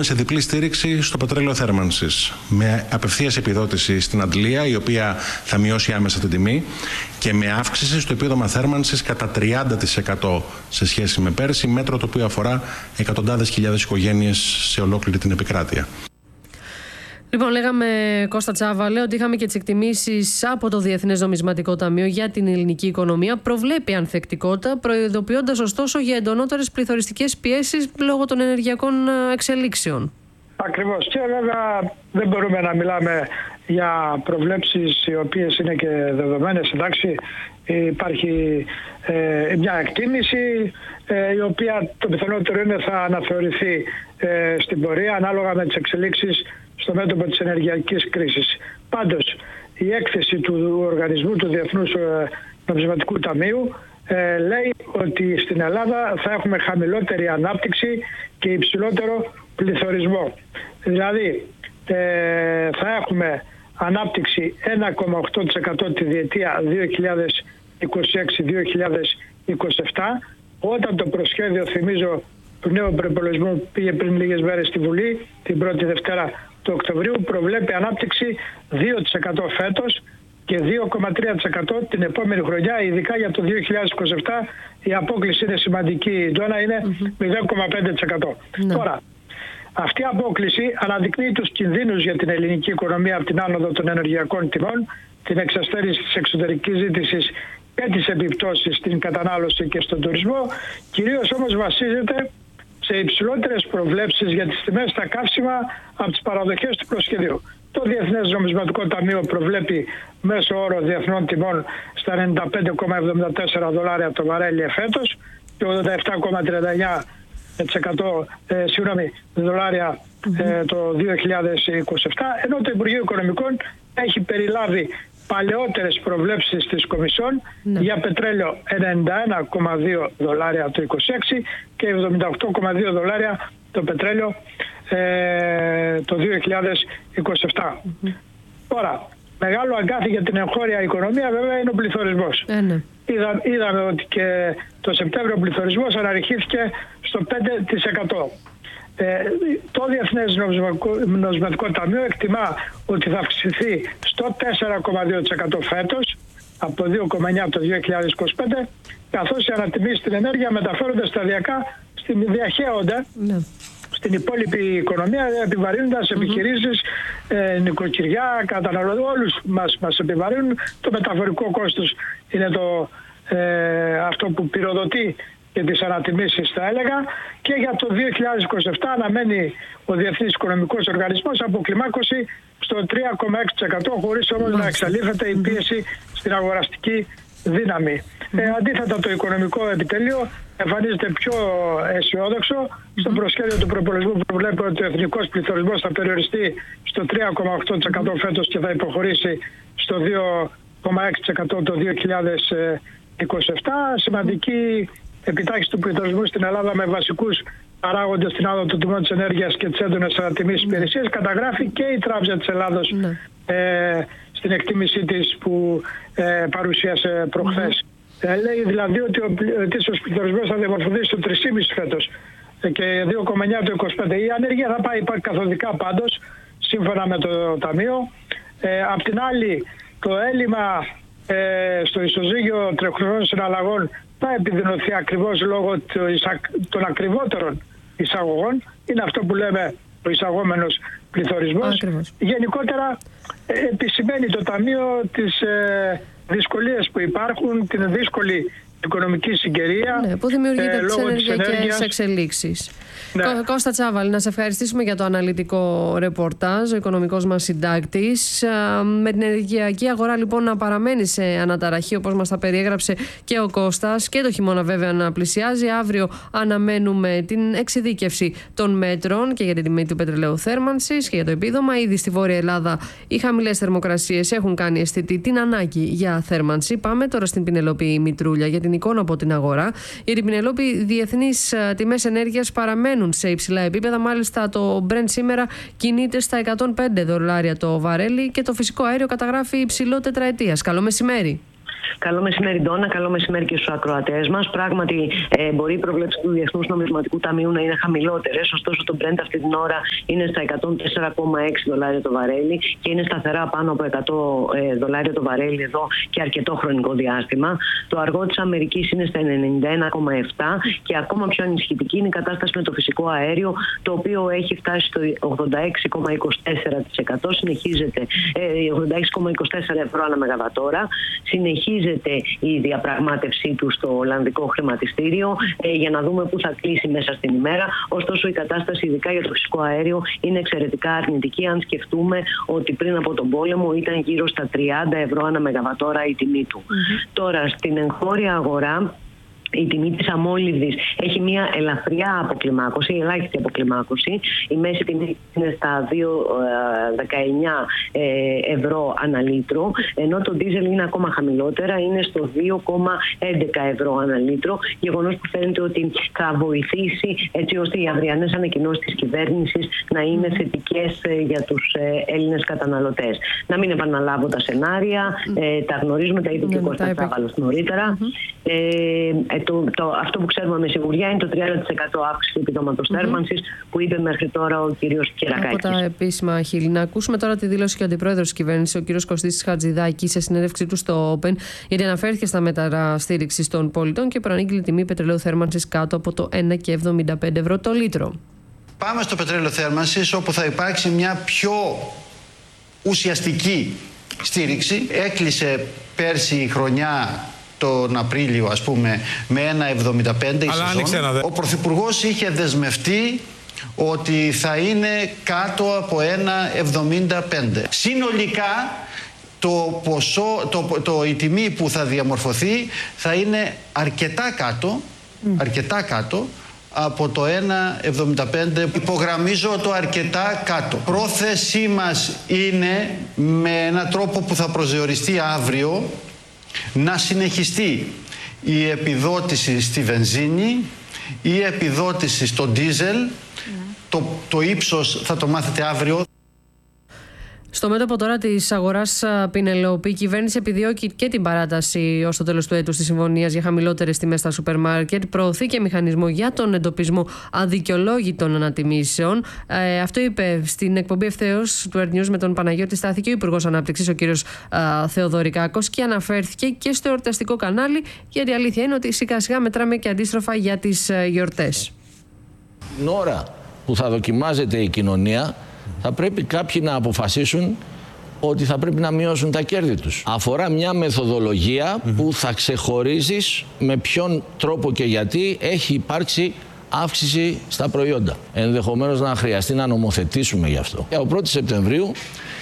προχωρούμε σε διπλή στήριξη στο πετρέλαιο θέρμανσης. Με απευθείας επιδότηση στην Αντλία, η οποία θα μειώσει άμεσα την τιμή, και με αύξηση στο επίδομα θέρμανσης κατά 30% σε σχέση με πέρσι, μέτρο το οποίο αφορά εκατοντάδες χιλιάδες οικογένειες σε ολόκληρη την επικράτεια. Λοιπόν, λέγαμε, Κώστα Τσάβαλε, ότι είχαμε και τις εκτιμήσεις από το Διεθνές Νομισματικό Ταμείο για την ελληνική οικονομία. Προβλέπει ανθεκτικότητα, προειδοποιώντας ωστόσο για εντονότερες πληθωριστικές πιέσεις λόγω των ενεργειακών εξελίξεων. Ακριβώς. Και βέβαια δεν μπορούμε να μιλάμε για προβλέψεις οι οποίες είναι και δεδομένες. Εντάξει, υπάρχει μια εκτίμηση η οποία το πιθανότερο είναι θα αναθεωρηθεί στην πορεία ανάλογα με τις εξελίξεις στο μέτωπο της ενεργειακής κρίσης. Πάντως, η έκθεση του οργανισμού του Διεθνούς Νομισματικού Ταμείου λέει ότι στην Ελλάδα θα έχουμε χαμηλότερη ανάπτυξη και υψηλότερο πληθωρισμό. Δηλαδή, θα έχουμε ανάπτυξη 1,8% τη διετία 2026-2027, όταν το προσχέδιο, θυμίζω, του νέου προϋπολογισμού πήγε πριν λίγες μέρες στη Βουλή, την πρώτη Δευτέρα του Οκτωβρίου, προβλέπει ανάπτυξη 2% φέτος και 2,3% την επόμενη χρονιά. Ειδικά για το 2027 η απόκληση είναι σημαντική. Η ντόνα είναι 0,5%. Τώρα, αυτή η απόκληση αναδεικνύει τους κινδύνους για την ελληνική οικονομία από την άνοδο των ενεργειακών τιμών, την εξασθένηση της εξωτερικής ζήτησης και τις επιπτώσεις στην κατανάλωση και στον τουρισμό. Κυρίως όμως βασίζεται σε υψηλότερες προβλέψεις για τις τιμές στα καύσιμα από τις παραδοχές του προσχεδίου. Το Διεθνές Νομισματικό Ταμείο προβλέπει μέσο όρο διεθνών τιμών στα $95,74 το βαρέλι εφέτος και 87,39 δολάρια το 2027, ενώ το Υπουργείο Οικονομικών έχει περιλάβει παλαιότερες προβλέψεις της Κομισιόν για πετρέλαιο $91,2 το 2026 και $78,2 το πετρέλαιο το 2027. Τώρα, μεγάλο αγκάθι για την εγχώρια οικονομία βέβαια είναι ο πληθωρισμός. Είδαμε ότι και το Σεπτέμβριο ο πληθωρισμός αναρριχήθηκε στο 5%. Το Διεθνές Νομισματικό Ταμείο εκτιμά ότι θα αυξηθεί στο 4,2% φέτος, από το 2,9% το 2025, καθώς οι ανατιμήσεις στην ενέργεια μεταφέρονται σταδιακά διαχέονται στην υπόλοιπη οικονομία, επιβαρύνοντας επιχειρήσεις, νοικοκυριά, καταναλωτές, όλους μας επιβαρύνουν. Το μεταφορικό κόστος είναι αυτό που πυροδοτεί και τις ανατιμήσεις, θα έλεγα, και για το 2027 αναμένει ο Διεθνής Οικονομικός Οργανισμός αποκλιμάκωση στο 3,6%, χωρίς όμως να εξαλείφεται η πίεση στην αγοραστική δύναμη. Αντίθετα, το οικονομικό επιτελείο εμφανίζεται πιο αισιόδοξο. Στο προσχέδιο του προπολογισμού προβλέπει ότι ο εθνικός πληθωρισμός θα περιοριστεί στο 3,8% φέτος και θα υποχωρήσει στο 2,6% το 2027. Σημαντική επιτάχυνση του πληθωρισμού στην Ελλάδα με βασικούς παράγοντες την άδοδο των τιμών της ενέργειας και τις έντονες ανατιμήσεις υπηρεσίες καταγράφει και η Τράπεζα της Ελλάδος στην εκτίμησή της που παρουσίασε προχθές. Λέει δηλαδή ότι ο ετήσιος πληθωρισμός θα διαμορφωθεί στο 3,5 φέτος και 2,9 το 25. Η ανεργία θα πάει καθοδικά πάντως, σύμφωνα με το Ταμείο. Απ' την άλλη, το έλλειμμα στο ισοζύγιο τρεχουσών συναλλαγών θα επιδεινωθεί ακριβώς λόγω των ακριβότερων εισαγωγών. Είναι αυτό που λέμε ο εισαγόμενος πληθωρισμός. Γενικότερα επισημαίνει το Ταμείο τις δυσκολίες που υπάρχουν, την δύσκολη οικονομική συγκαιρία που δημιουργείται από τις λόγω ενεργειακές εξελίξεις. Κώστα Τσάβαλη, να σε ευχαριστήσουμε για το αναλυτικό ρεπορτάζ, ο οικονομικός μας συντάκτης. Με την ενεργειακή αγορά λοιπόν να παραμένει σε αναταραχή, όπως μας τα περιέγραψε και ο Κώστας, και το χειμώνα βέβαια να πλησιάζει. Αύριο αναμένουμε την εξειδίκευση των μέτρων και για την τιμή του πετρελαίου θέρμανσης και για το επίδομα. Ήδη στη Βόρεια Ελλάδα οι χαμηλές θερμοκρασίες έχουν κάνει αισθητή την ανάγκη για θέρμανση. Πάμε τώρα στην Πινελόπη Μητρούλια για την εικόνα από την αγορά. Για την Πινελόπη, διεθνείς τιμές ενέργειας παραμένουν σε υψηλά επίπεδα. Μάλιστα, το Brent σήμερα κινείται στα $105 το βαρέλι και το φυσικό αέριο καταγράφει υψηλό τετραετίας. Καλό μεσημέρι. Καλό μεσημέρι, Ντόνα. Καλό μεσημέρι και στους ακροατές μας. Πράγματι, μπορεί η πρόβλεψη του Διεθνούς Νομισματικού Ταμείου να είναι χαμηλότερες, ωστόσο το Brent αυτή την ώρα είναι στα $104,6 το βαρέλι και είναι σταθερά πάνω από $100 το βαρέλι εδώ και αρκετό χρονικό διάστημα. Το αργό της Αμερικής είναι στα 91,7 και ακόμα πιο ανησυχητική είναι η κατάσταση με το φυσικό αέριο, το οποίο έχει φτάσει στο 86,24%. Συνεχίζεται 86,24 ευρώ ανά μεγαβατόρα. Συνεχίζεται η διαπραγμάτευσή του στο Ολλανδικό χρηματιστήριο για να δούμε πού θα κλείσει μέσα στην ημέρα. Ωστόσο, η κατάσταση, ειδικά για το φυσικό αέριο, είναι εξαιρετικά αρνητική. Αν σκεφτούμε ότι πριν από τον πόλεμο ήταν γύρω στα 30 ευρώ ανά μεγαβατόρα η τιμή του. Τώρα, στην εγχώρια αγορά, η τιμή της αμόλυβδης έχει μια ελαφριά αποκλιμάκωση, ελάχιστη αποκλιμάκωση. Η μέση τιμή είναι στα 2,19 ευρώ ανά λίτρο, ενώ το ντίζελ είναι ακόμα χαμηλότερα, είναι στο 2,11 ευρώ ανά λίτρο, γεγονός που φαίνεται ότι θα βοηθήσει έτσι ώστε οι αυριανές ανακοινώσεις της κυβέρνησης να είναι θετικές για τους Έλληνες καταναλωτές. Να μην επαναλάβω τα σενάρια, τα γνωρίζουμε, τα είπε και ο Κώστας Τσάβαλος νωρίτερα. Αυτό που ξέρουμε με σιγουριά είναι το 30% αύξηση του επιδόματος θέρμανσης που είπε μέχρι τώρα ο κύριος Κυρακάκης. Από τα επίσημα χείλη. Να ακούσουμε τώρα τη δήλωση και ο αντιπρόεδρος της κυβέρνησης, ο κύριος Κωστής Χατζηδάκης, σε συνέντευξή του στο Open, γιατί αναφέρθηκε στα μέτρα στήριξης των πολιτών και προανήγγειλε τιμή πετρελαίου θέρμανσης κάτω από το 1,75 ευρώ το λίτρο. Πάμε στο πετρέλαιο θέρμανσης, όπου θα υπάρξει μια πιο ουσιαστική στήριξη. Έκλεισε πέρσι η χρονιά τον Απρίλιο, ας πούμε, με 1,75 η σεζόν. Ο Πρωθυπουργός είχε δεσμευτεί ότι θα είναι κάτω από 1,75. Συνολικά η τιμή που θα διαμορφωθεί θα είναι αρκετά κάτω από το 1,75. Υπογραμμίζω το αρκετά κάτω. Πρόθεσή μας είναι με έναν τρόπο που θα προσδιοριστεί αύριο να συνεχιστεί η επιδότηση στη βενζίνη, η επιδότηση στο ντίζελ. Το ύψος θα το μάθετε αύριο. Στο μέτωπο τώρα της αγοράς Πινελόπη, η κυβέρνηση επιδιώκει και την παράταση ως το τέλος του έτους της συμφωνίας για χαμηλότερες τιμές στα σούπερ μάρκετ. Προωθεί και μηχανισμό για τον εντοπισμό αδικαιολόγητων ανατιμήσεων. Αυτό είπε στην εκπομπή ευθέως του Earth News με τον Παναγιώτη Στάθη και ο Υπουργός Ανάπτυξης, ο κύριος Θεοδωρικάκος, και αναφέρθηκε και στο εορταστικό κανάλι, γιατί η αλήθεια είναι ότι σιγά σιγά μετράμε και αντίστροφα για τις γιορτές. Την ώρα που θα δοκιμάζεται η κοινωνία, θα πρέπει κάποιοι να αποφασίσουν ότι θα πρέπει να μειώσουν τα κέρδη τους. Αφορά μια μεθοδολογία που θα ξεχωρίζεις με ποιον τρόπο και γιατί έχει υπάρξει αύξηση στα προϊόντα. Ενδεχομένως να χρειαστεί να νομοθετήσουμε γι' αυτό. Από 1η Σεπτεμβρίου,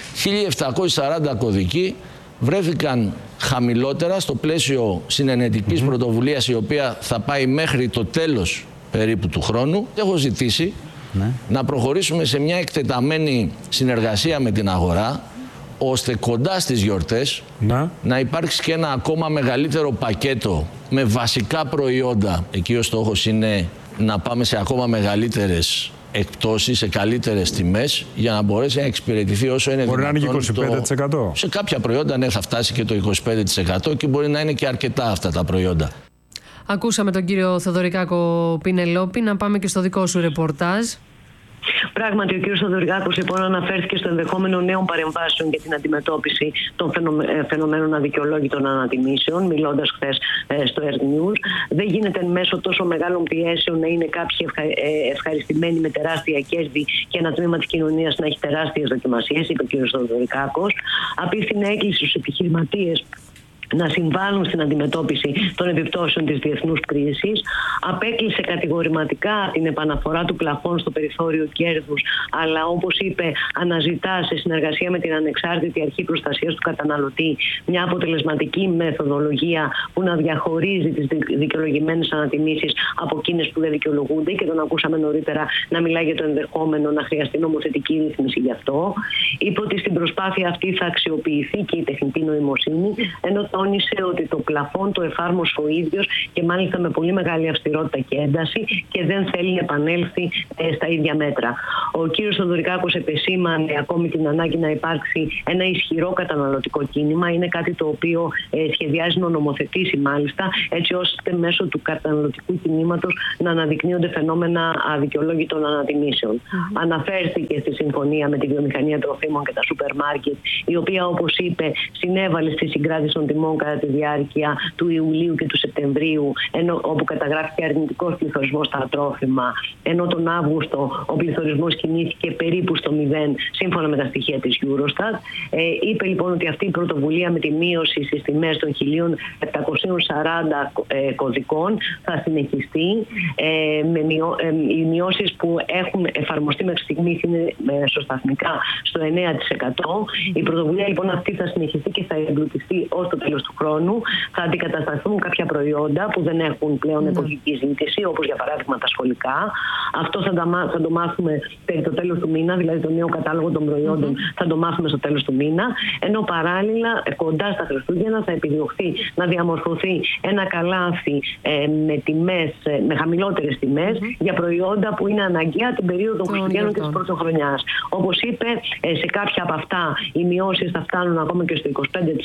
1.740 κωδικοί βρέθηκαν χαμηλότερα στο πλαίσιο συνενετικής πρωτοβουλίας, η οποία θα πάει μέχρι το τέλος περίπου του χρόνου. Έχω ζητήσει να προχωρήσουμε σε μια εκτεταμένη συνεργασία με την αγορά, ώστε κοντά στις γιορτές να υπάρξει και ένα ακόμα μεγαλύτερο πακέτο με βασικά προϊόντα. Εκεί ο στόχος είναι να πάμε σε ακόμα μεγαλύτερες εκπτώσεις, σε καλύτερες τιμές, για να μπορέσει να εξυπηρετηθεί όσο είναι μπορεί δυνατόν. Μπορεί να είναι και 25%. Σε κάποια προϊόντα θα φτάσει και το 25% και μπορεί να είναι και αρκετά αυτά τα προϊόντα. Ακούσαμε τον κύριο Θεοδωρικάκο Πινελόπη. Να πάμε και στο δικό σου ρεπορτάζ. Πράγματι, ο κ. Θεοδωρικάκος λοιπόν αναφέρθηκε στο ενδεχόμενο νέων παρεμβάσεων για την αντιμετώπιση των φαινομένων αδικαιολόγητων ανατιμήσεων, μιλώντας χθες στο Earth News. Δεν γίνεται μέσω τόσο μεγάλων πιέσεων να είναι κάποιοι ευχαριστημένοι με τεράστια κέρδη και ένα τμήμα της κοινωνίας να έχει τεράστιες δοκιμασίες, είπε ο κ. Θεοδωρικάκος. Απίθυνε έκκληση στους επιχειρηματίες να συμβάλλουν στην αντιμετώπιση των επιπτώσεων της διεθνούς κρίσης. Απέκλεισε κατηγορηματικά την επαναφορά του πλαφών στο περιθώριο κέρδους, αλλά όπως είπε, αναζητά σε συνεργασία με την Ανεξάρτητη Αρχή Προστασίας του Καταναλωτή μια αποτελεσματική μεθοδολογία που να διαχωρίζει τις δικαιολογημένες ανατιμήσεις από εκείνες που δεν δικαιολογούνται, και τον ακούσαμε νωρίτερα να μιλάει για το ενδεχόμενο να χρειαστεί νομοθετική ρύθμιση γι' αυτό. Είπε ότι στην προσπάθεια αυτή θα αξιοποιηθεί και η τεχνητή νοημοσύνη, ενώ τα τόνισε ότι το πλαφόν το εφάρμοσε ο ίδιος και μάλιστα με πολύ μεγάλη αυστηρότητα και ένταση και δεν θέλει να επανέλθει στα ίδια μέτρα. Ο κύριος Θοδωρικάκος επεσήμανε ακόμη την ανάγκη να υπάρξει ένα ισχυρό καταναλωτικό κίνημα. Είναι κάτι το οποίο σχεδιάζει να νομοθετήσει μάλιστα, έτσι ώστε μέσω του καταναλωτικού κινήματος να αναδεικνύονται φαινόμενα αδικαιολόγητων ανατιμήσεων. Αναφέρθηκε στη συμφωνία με τη βιομηχανία τροφίμων και τα σούπερ μάρκετ, η οποία, όπως είπε, συνέβαλε στη συγκράτηση των τιμών κατά τη διάρκεια του Ιουλίου και του Σεπτεμβρίου, όπου καταγράφηκε αρνητικός πληθωρισμός στα τρόφιμα, ενώ τον Αύγουστο ο πληθωρισμός κινήθηκε περίπου στο 0, σύμφωνα με τα στοιχεία της Eurostat. Είπε λοιπόν ότι αυτή η πρωτοβουλία με τη μείωση στις τιμές των 1.740 κωδικών θα συνεχιστεί. Οι μειώσεις που έχουν εφαρμοστεί μέχρι στιγμής είναι μεσοσταθμικά στο 9%. Η πρωτοβουλία λοιπόν αυτή θα συνεχιστεί και θα εμπλουτιστεί ως το τέλος του χρόνου. Θα αντικατασταθούν κάποια προϊόντα που δεν έχουν πλέον εποχική ζήτηση, όπως για παράδειγμα τα σχολικά. Αυτό θα το μάθουμε περί το τέλος του μήνα, δηλαδή το νέο κατάλογο των προϊόντων θα το μάθουμε στο τέλος του μήνα. Ενώ παράλληλα, κοντά στα Χριστούγεννα, θα επιδιωχθεί να διαμορφωθεί ένα καλάθι με χαμηλότερες τιμές για προϊόντα που είναι αναγκαία την περίοδο των Χριστουγέννων και της Πρωτοχρονιάς. Όπως είπε, σε κάποια από αυτά οι μειώσεις θα φτάνουν ακόμα και στο 25%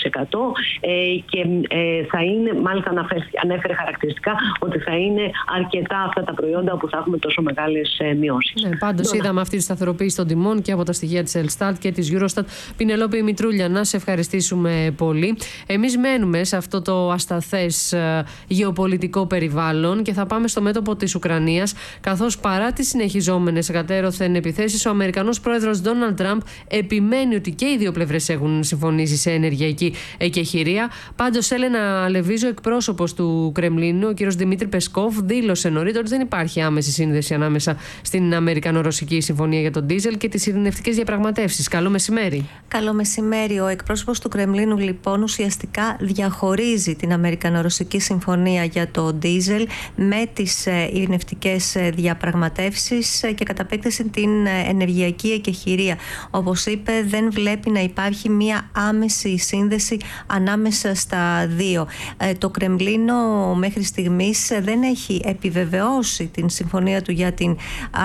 και θα είναι, μάλιστα ανέφερε χαρακτηριστικά ότι θα είναι αρκετά αυτά τα προϊόντα που θα έχουμε τόσο μεγάλες μειώσεις. Ναι, πάντως είδαμε αυτή τη σταθεροποίηση των τιμών και από τα στοιχεία της Ελστάτ και της Eurostat. Πινελόπη Μητρούλια, να σε ευχαριστήσουμε πολύ. Εμείς μένουμε σε αυτό το ασταθές γεωπολιτικό περιβάλλον και θα πάμε στο μέτωπο της Ουκρανίας, καθώς παρά τις συνεχιζόμενες εκατέρωθεν επιθέσεις, ο Αμερικανός πρόεδρος Ντόναλντ Τραμπ επιμένει ότι και οι δύο πλευρές έχουν συμφωνήσει σε ενεργειακή εκεχηρία. Πάντως, Έλενα Λεβίζο, εκπρόσωπος του Κρεμλίνου, ο κ. Δημήτρη Πεσκόφ, δήλωσε νωρίτερα ότι δεν υπάρχει άμεση σύνδεση ανάμεσα στην Αμερικανο-Ρωσική Συμφωνία για τον ντίζελ και τις ειρηνευτικές διαπραγματεύσεις. Καλό μεσημέρι. Καλό μεσημέρι. Ο εκπρόσωπος του Κρεμλίνου, λοιπόν, ουσιαστικά διαχωρίζει την Αμερικανο-Ρωσική Συμφωνία για το ντίζελ με τις ειρηνευτικές διαπραγματεύσεις και κατά επέκταση την ενεργειακή εκεχηρία. Όπως είπε, δεν βλέπει να υπάρχει μία άμεση σύνδεση ανάμεσα στα δύο. Το Κρεμλίνο μέχρι στιγμής δεν έχει επιβεβαιώσει την συμφωνία του για την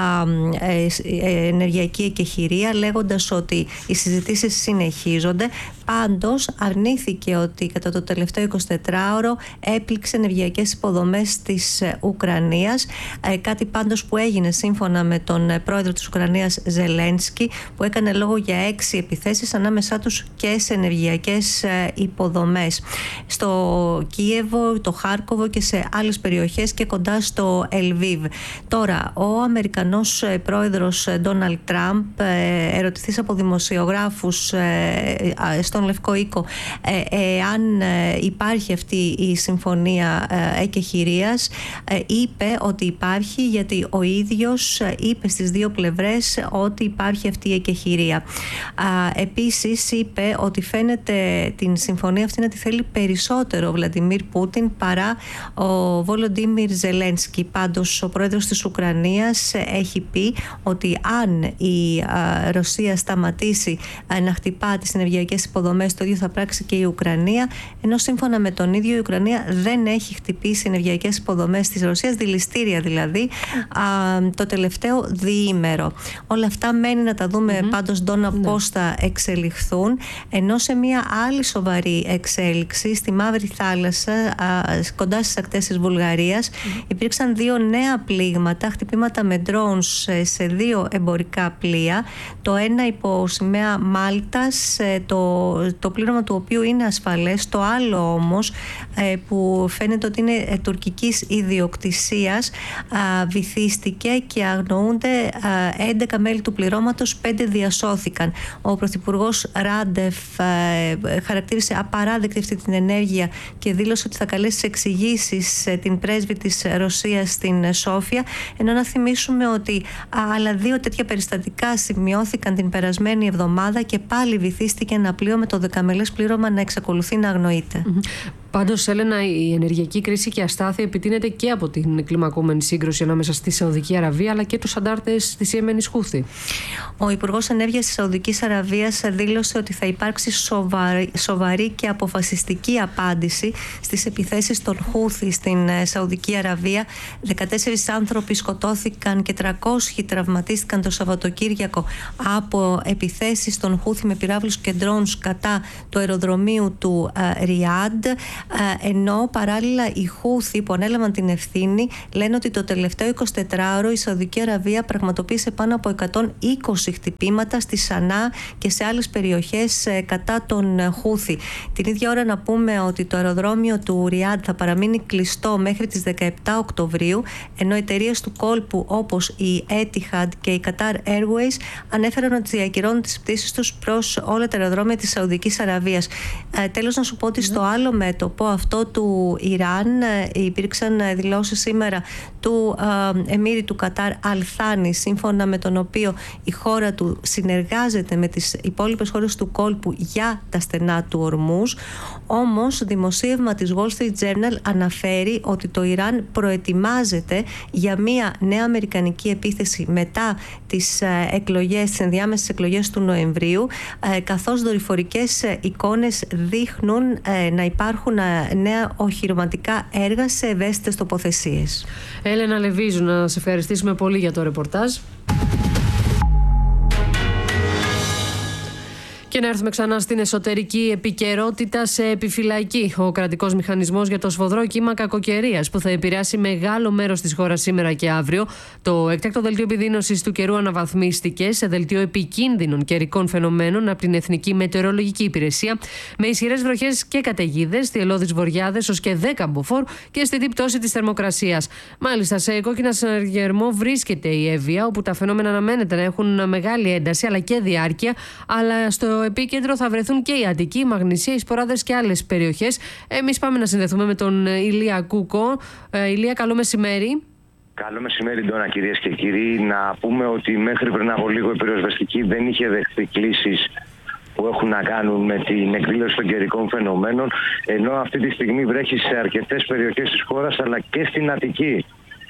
ενεργειακή εκεχηρία, λέγοντας ότι οι συζητήσεις συνεχίζονται. Πάντως αρνήθηκε ότι κατά το τελευταίο 24ωρο έπληξε ενεργειακές υποδομές της Ουκρανίας, κάτι πάντως που έγινε σύμφωνα με τον πρόεδρο της Ουκρανίας Ζελένσκι, που έκανε λόγο για 6 επιθέσεις ανάμεσά τους και σε ενεργειακές υποδομές στο Κίεβο, το Χάρκοβο και σε άλλες περιοχές και κοντά στο Ελβίβ. Τώρα, ο Αμερικανός πρόεδρος Ντόναλντ Τραμπ, ερωτηθείς από δημοσιογράφους στον Λευκό Οίκο αν υπάρχει αυτή η συμφωνία εκεχηρίας, είπε ότι υπάρχει, γιατί ο ίδιος είπε στις δύο πλευρές ότι υπάρχει αυτή η εκεχηρία. Επίσης είπε ότι φαίνεται την συμφωνία αυτή να τη θέλει περισσότερο ο Βλαντιμίρ Πούτιν παρά ο Βολοντίμιρ Ζελένσκι. Πάντως ο πρόεδρος της Ουκρανίας έχει πει ότι αν η Ρωσία σταματήσει να χτυπά τις ενεργειακές υποδομές, το ίδιο θα πράξει και η Ουκρανία, ενώ σύμφωνα με τον ίδιο η Ουκρανία δεν έχει χτυπήσει ενεργειακές υποδομές της Ρωσίας, δηληστήρια δηλαδή, το τελευταίο διήμερο. Όλα αυτά μένει να τα δούμε πάντως, Ντόνα, πώς θα εξελιχθούν, ενώ σε μια άλλη σοβαρή εξέλιξη στη Μαύρη Θάλασσα, κοντά στις ακτές της Βουλγαρίας, υπήρξαν 2 νέα πλήγματα, χτυπήματα με drones σε 2 εμπορικά πλοία. Το ένα υπό σημαία Μάλτας, το πλήρωμα του οποίου είναι ασφαλές. Το άλλο όμως, που φαίνεται ότι είναι τουρκικής ιδιοκτησίας, βυθίστηκε και αγνοούνται 11 μέλη του πληρώματος, 5 διασώθηκαν. Ο Πρωθυπουργός Ράντεφ χαρακτήρισε απαράδεκτη αυτή την ενέργεια και δήλωσε ότι θα καλέσει σε εξηγήσεις την πρέσβη της Ρωσίας στην Σόφια, ενώ να θυμίσουμε ότι άλλα 2 τέτοια περιστατικά σημειώθηκαν την περασμένη εβδομάδα και πάλι βυθίστηκε ένα πλοίο με το 10μελές πλήρωμα να εξακολουθεί να αγνοείται. Πάντως, Έλενα, η ενεργειακή κρίση και αστάθεια επιτείνεται και από την κλιμακούμενη σύγκρουση ανάμεσα στη Σαουδική Αραβία αλλά και τους αντάρτες της Ιεμένης Χούθη. Ο Υπουργός Ενέργειας της Σαουδικής Αραβίας δήλωσε ότι θα υπάρξει σοβαρή και αποφασιστική απάντηση στις επιθέσεις των Χούθι στην Σαουδική Αραβία. 14 άνθρωποι σκοτώθηκαν και 300 τραυματίστηκαν το Σαββατοκύριακο από επιθέσεις των Χούθι με πυράβλους και ντρόουνς κατά του αεροδρομίου του Ριάντ, ενώ παράλληλα οι Χούθι που ανέλαβαν την ευθύνη λένε ότι το τελευταίο 24ωρο η Σαουδική Αραβία πραγματοποίησε πάνω από 120 χτυπήματα στη Σανά και σε άλλες περιοχές κατά τον Χούθι. Την ίδια ώρα να πούμε ότι το αεροδρόμιο του Ριάντ θα παραμείνει κλειστό μέχρι τις 17 Οκτωβρίου, ενώ εταιρείες του κόλπου όπως η Etihad και η Qatar Airways ανέφεραν ότι διακυρώνουν τις πτήσεις τους προς όλα τα αεροδρόμια της Σαουδικής Αραβίας. Τέλος, να σου πω ότι στο άλλο μέτωπο, αυτό του Ιράν, υπήρξαν δηλώσεις σήμερα του εμμύρη του Κατάρ Αλ-Θάνη, σύμφωνα με τον οποίο η χώρα του συνεργάζεται με τις υπόλοιπες χώρες του κόλπου για τα στενά του Ορμούζ. Όμως, δημοσίευμα της Wall Street Journal αναφέρει ότι το Ιράν προετοιμάζεται για μια νέα αμερικανική επίθεση μετά τις ενδιάμεσες εκλογές του Νοεμβρίου, καθώς δορυφορικές εικόνες δείχνουν να υπάρχουν νέα οχυρωματικά έργα σε ευαίσθητες τοποθεσίες. Έλενα Λεβίζου, να σε ευχαριστήσουμε πολύ για το ρεπορτάζ. Και να έρθουμε ξανά στην εσωτερική επικαιρότητα σε επιφυλακή. Ο κρατικός μηχανισμός για το σφοδρό κύμα κακοκαιρίας που θα επηρεάσει μεγάλο μέρος της χώρας σήμερα και αύριο. Το έκτακτο δελτίο επιδείνωσης του καιρού αναβαθμίστηκε σε δελτίο επικίνδυνων καιρικών φαινομένων από την Εθνική Μετεωρολογική Υπηρεσία, με ισχυρές βροχές και καταιγίδες, θυελλώδεις βοριάδες ως και 10 μποφόρ και αισθητή πτώση της θερμοκρασίας. Μάλιστα, σε κόκκινα συναγερμό βρίσκεται η Εύβοια, όπου τα φαινόμενα αναμένεται να έχουν μεγάλη ένταση αλλά και διάρκεια, αλλά στο επίκεντρο θα βρεθούν και η Αττική, η Μαγνησία, οι Σποράδες και άλλες περιοχές. Εμείς πάμε να συνδεθούμε με τον Ηλία Κούκο. Ηλία, καλό μεσημέρι. Καλό μεσημέρι, Ντόνα, κυρίες και κύριοι. Να πούμε ότι μέχρι πριν από λίγο η πυροσβεστική δεν είχε δεχθεί κλήσεις που έχουν να κάνουν με την εκδήλωση των καιρικών φαινομένων, ενώ αυτή τη στιγμή βρέχει σε αρκετές περιοχές της χώρας αλλά και στην Αττική.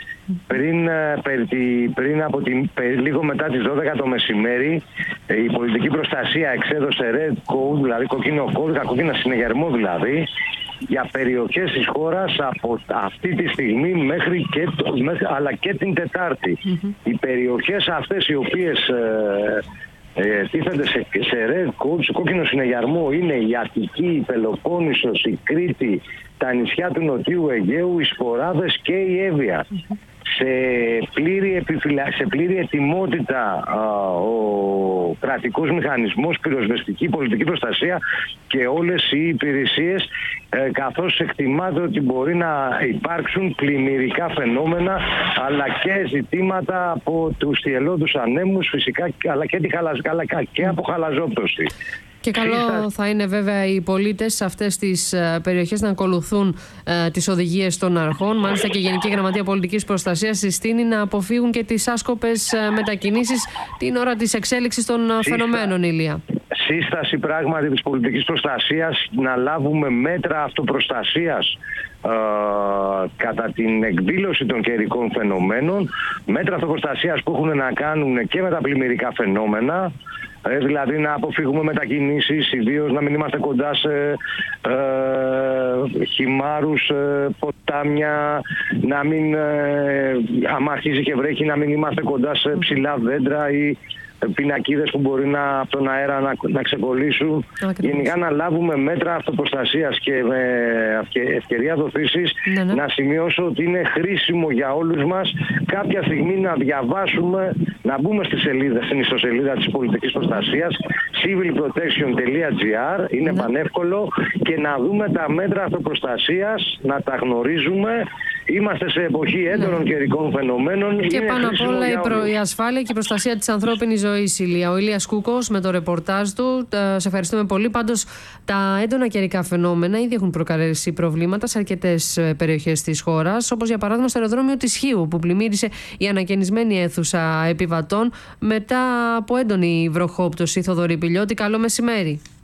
Λίγο μετά τις 12 το μεσημέρι, η πολιτική προστασία εξέδωσε red code, δηλαδή κόκκινο κώδικα, κόκκινα συνεγερμό δηλαδή, για περιοχές της χώρας από αυτή τη στιγμή αλλά και την Τετάρτη. Οι περιοχές αυτές οι οποίες τίθενται σε red code, σε κόκκινο συνεγερμό, είναι η Αττική, η Πελοπόννησος, η τα νησιά του Νοτιού Αιγαίου, οι Σποράδες και η Εύβοια. Σε πλήρη ετοιμότητα ο κρατικός μηχανισμός, πυροσβεστική, πολιτική προστασία και όλες οι υπηρεσίες, καθώς εκτιμάται ότι μπορεί να υπάρξουν πλημμυρικά φαινόμενα αλλά και ζητήματα από τους θυελλώδους ανέμους φυσικά, αλλά και από χαλαζόπτωση. Και καλό θα είναι βέβαια οι πολίτες σε αυτές τις περιοχές να ακολουθούν τις οδηγίες των αρχών. Μάλιστα και η Γενική Γραμματεία Πολιτικής Προστασίας συστήνει να αποφύγουν και τις άσκοπες μετακινήσεις την ώρα της εξέλιξης των φαινομένων, Ηλία. Σύσταση πράγματι της πολιτικής προστασίας να λάβουμε μέτρα αυτοπροστασίας κατά την εκδήλωση των καιρικών φαινομένων, μέτρα αυτοπροστασίας που έχουν να κάνουν και με τα πλημμυρικά φαινόμενα, δηλαδή να αποφύγουμε μετακινήσεις, ιδίως να μην είμαστε κοντά σε χυμάρους, ποτάμια, να μην, άμα αρχίζει και βρέχει, να μην είμαστε κοντά σε ψηλά δέντρα ή πινακίδες που μπορεί από τον αέρα να ξεκολλήσουν. Γενικά να λάβουμε μέτρα αυτοπροστασίας και με ευκαιρία δοθήσης να σημειώσω ότι είναι χρήσιμο για όλους μας κάποια στιγμή να διαβάσουμε, να μπούμε στην ιστοσελίδα της πολιτικής προστασίας civilprotection.gr, είναι πανεύκολο, και να δούμε τα μέτρα αυτοπροστασίας, να τα γνωρίζουμε. Είμαστε σε εποχή έντονων καιρικών φαινομένων. Και πάνω απ' όλα η ασφάλεια και η προστασία της ανθρώπινης ζωής, Ηλία. Ο Ηλίας Κούκος με το ρεπορτάζ του. Σε ευχαριστούμε πολύ. Πάντως, τα έντονα καιρικά φαινόμενα ήδη έχουν προκαλέσει προβλήματα σε αρκετές περιοχές της χώρας, όπως για παράδειγμα στο αεροδρόμιο της Χίου, που πλημμύρισε η ανακαινισμένη αίθουσα επιβατών μετά από έντονη βροχόπτωση. Θοδωρή Πηλιώτη, καλό μεσημέρι.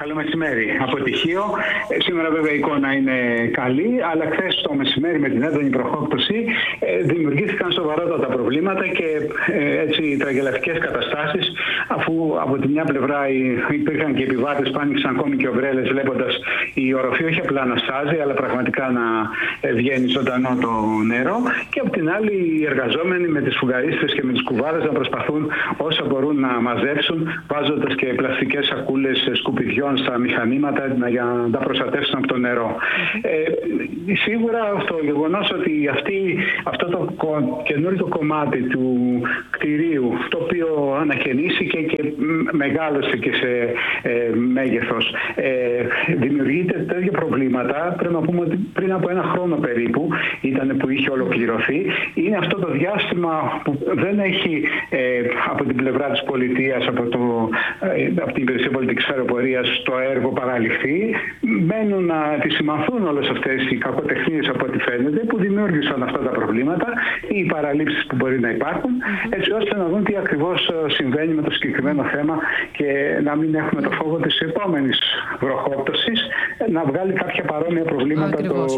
Καλό μεσημέρι. Αποτυχίο. Σήμερα βέβαια η εικόνα είναι καλή, αλλά χθες το μεσημέρι με την έντονη βροχόπτωση δημιουργήθηκαν σοβαρότατα προβλήματα και έτσι τραγελαφικές καταστάσεις, αφού από τη μια πλευρά υπήρχαν και επιβάτες που άνοιξαν ακόμη και ομπρέλες, βλέποντας η οροφή όχι απλά να στάζει, αλλά πραγματικά να βγαίνει ζωντανό το νερό, και από την άλλη οι εργαζόμενοι με τις φουγαρίστρες και με τις κουβάδες να προσπαθούν όσα μπορούν να μαζέψουν, βάζοντας και πλαστικές σακούλες σκουπιδιών στα μηχανήματα για να τα προστατεύσουν από το νερό. Σίγουρα το γεγονός ότι αυτό το καινούργιο κομμάτι του κτηρίου, το οποίο ανακαινήσηκε και μεγάλωσε και σε μέγεθος, δημιουργείται τέτοια προβλήματα. Πρέπει να πούμε ότι πριν από ένα χρόνο περίπου ήταν που είχε ολοκληρωθεί. Είναι αυτό το διάστημα που δεν έχει από την πλευρά της πολιτείας, από την Υπηρεσία Πολιτικής Αεροπορίας, το έργο παραληφθεί. Μένουν να επισημανθούν όλες αυτές οι κακοτεχνίες, από ό,τι φαίνεται, που δημιούργησαν αυτά τα προβλήματα ή οι παραλήψεις που μπορεί να υπάρχουν, έτσι ώστε να δουν τι ακριβώς συμβαίνει με το συγκεκριμένο θέμα και να μην έχουμε το φόβο της επόμενης βροχόπτωσης να βγάλει κάποια παρόμοια προβλήματα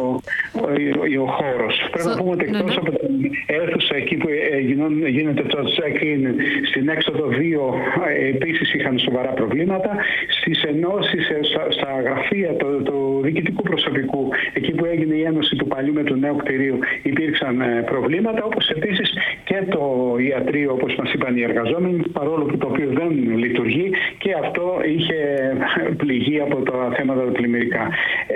ο χώρος. Πρέπει να πούμε ότι εκτός από την αίθουσα εκεί που γίνεται το check-in, στην έξοδο 2 επίσης είχαν σοβαρά προβλήματα. Στις ενώσεις, στα γραφεία του διοικητικού προσωπικού, εκεί που έγινε η ένωση του παλιού με του νέου κτηρίου, υπήρξαν προβλήματα, όπως επίσης και το ιατρείο, όπως μας είπαν οι εργαζόμενοι, παρόλο που το οποίο δεν λειτουργεί, και αυτό είχε πληγεί από τα θέματα τα πλημμυρικά.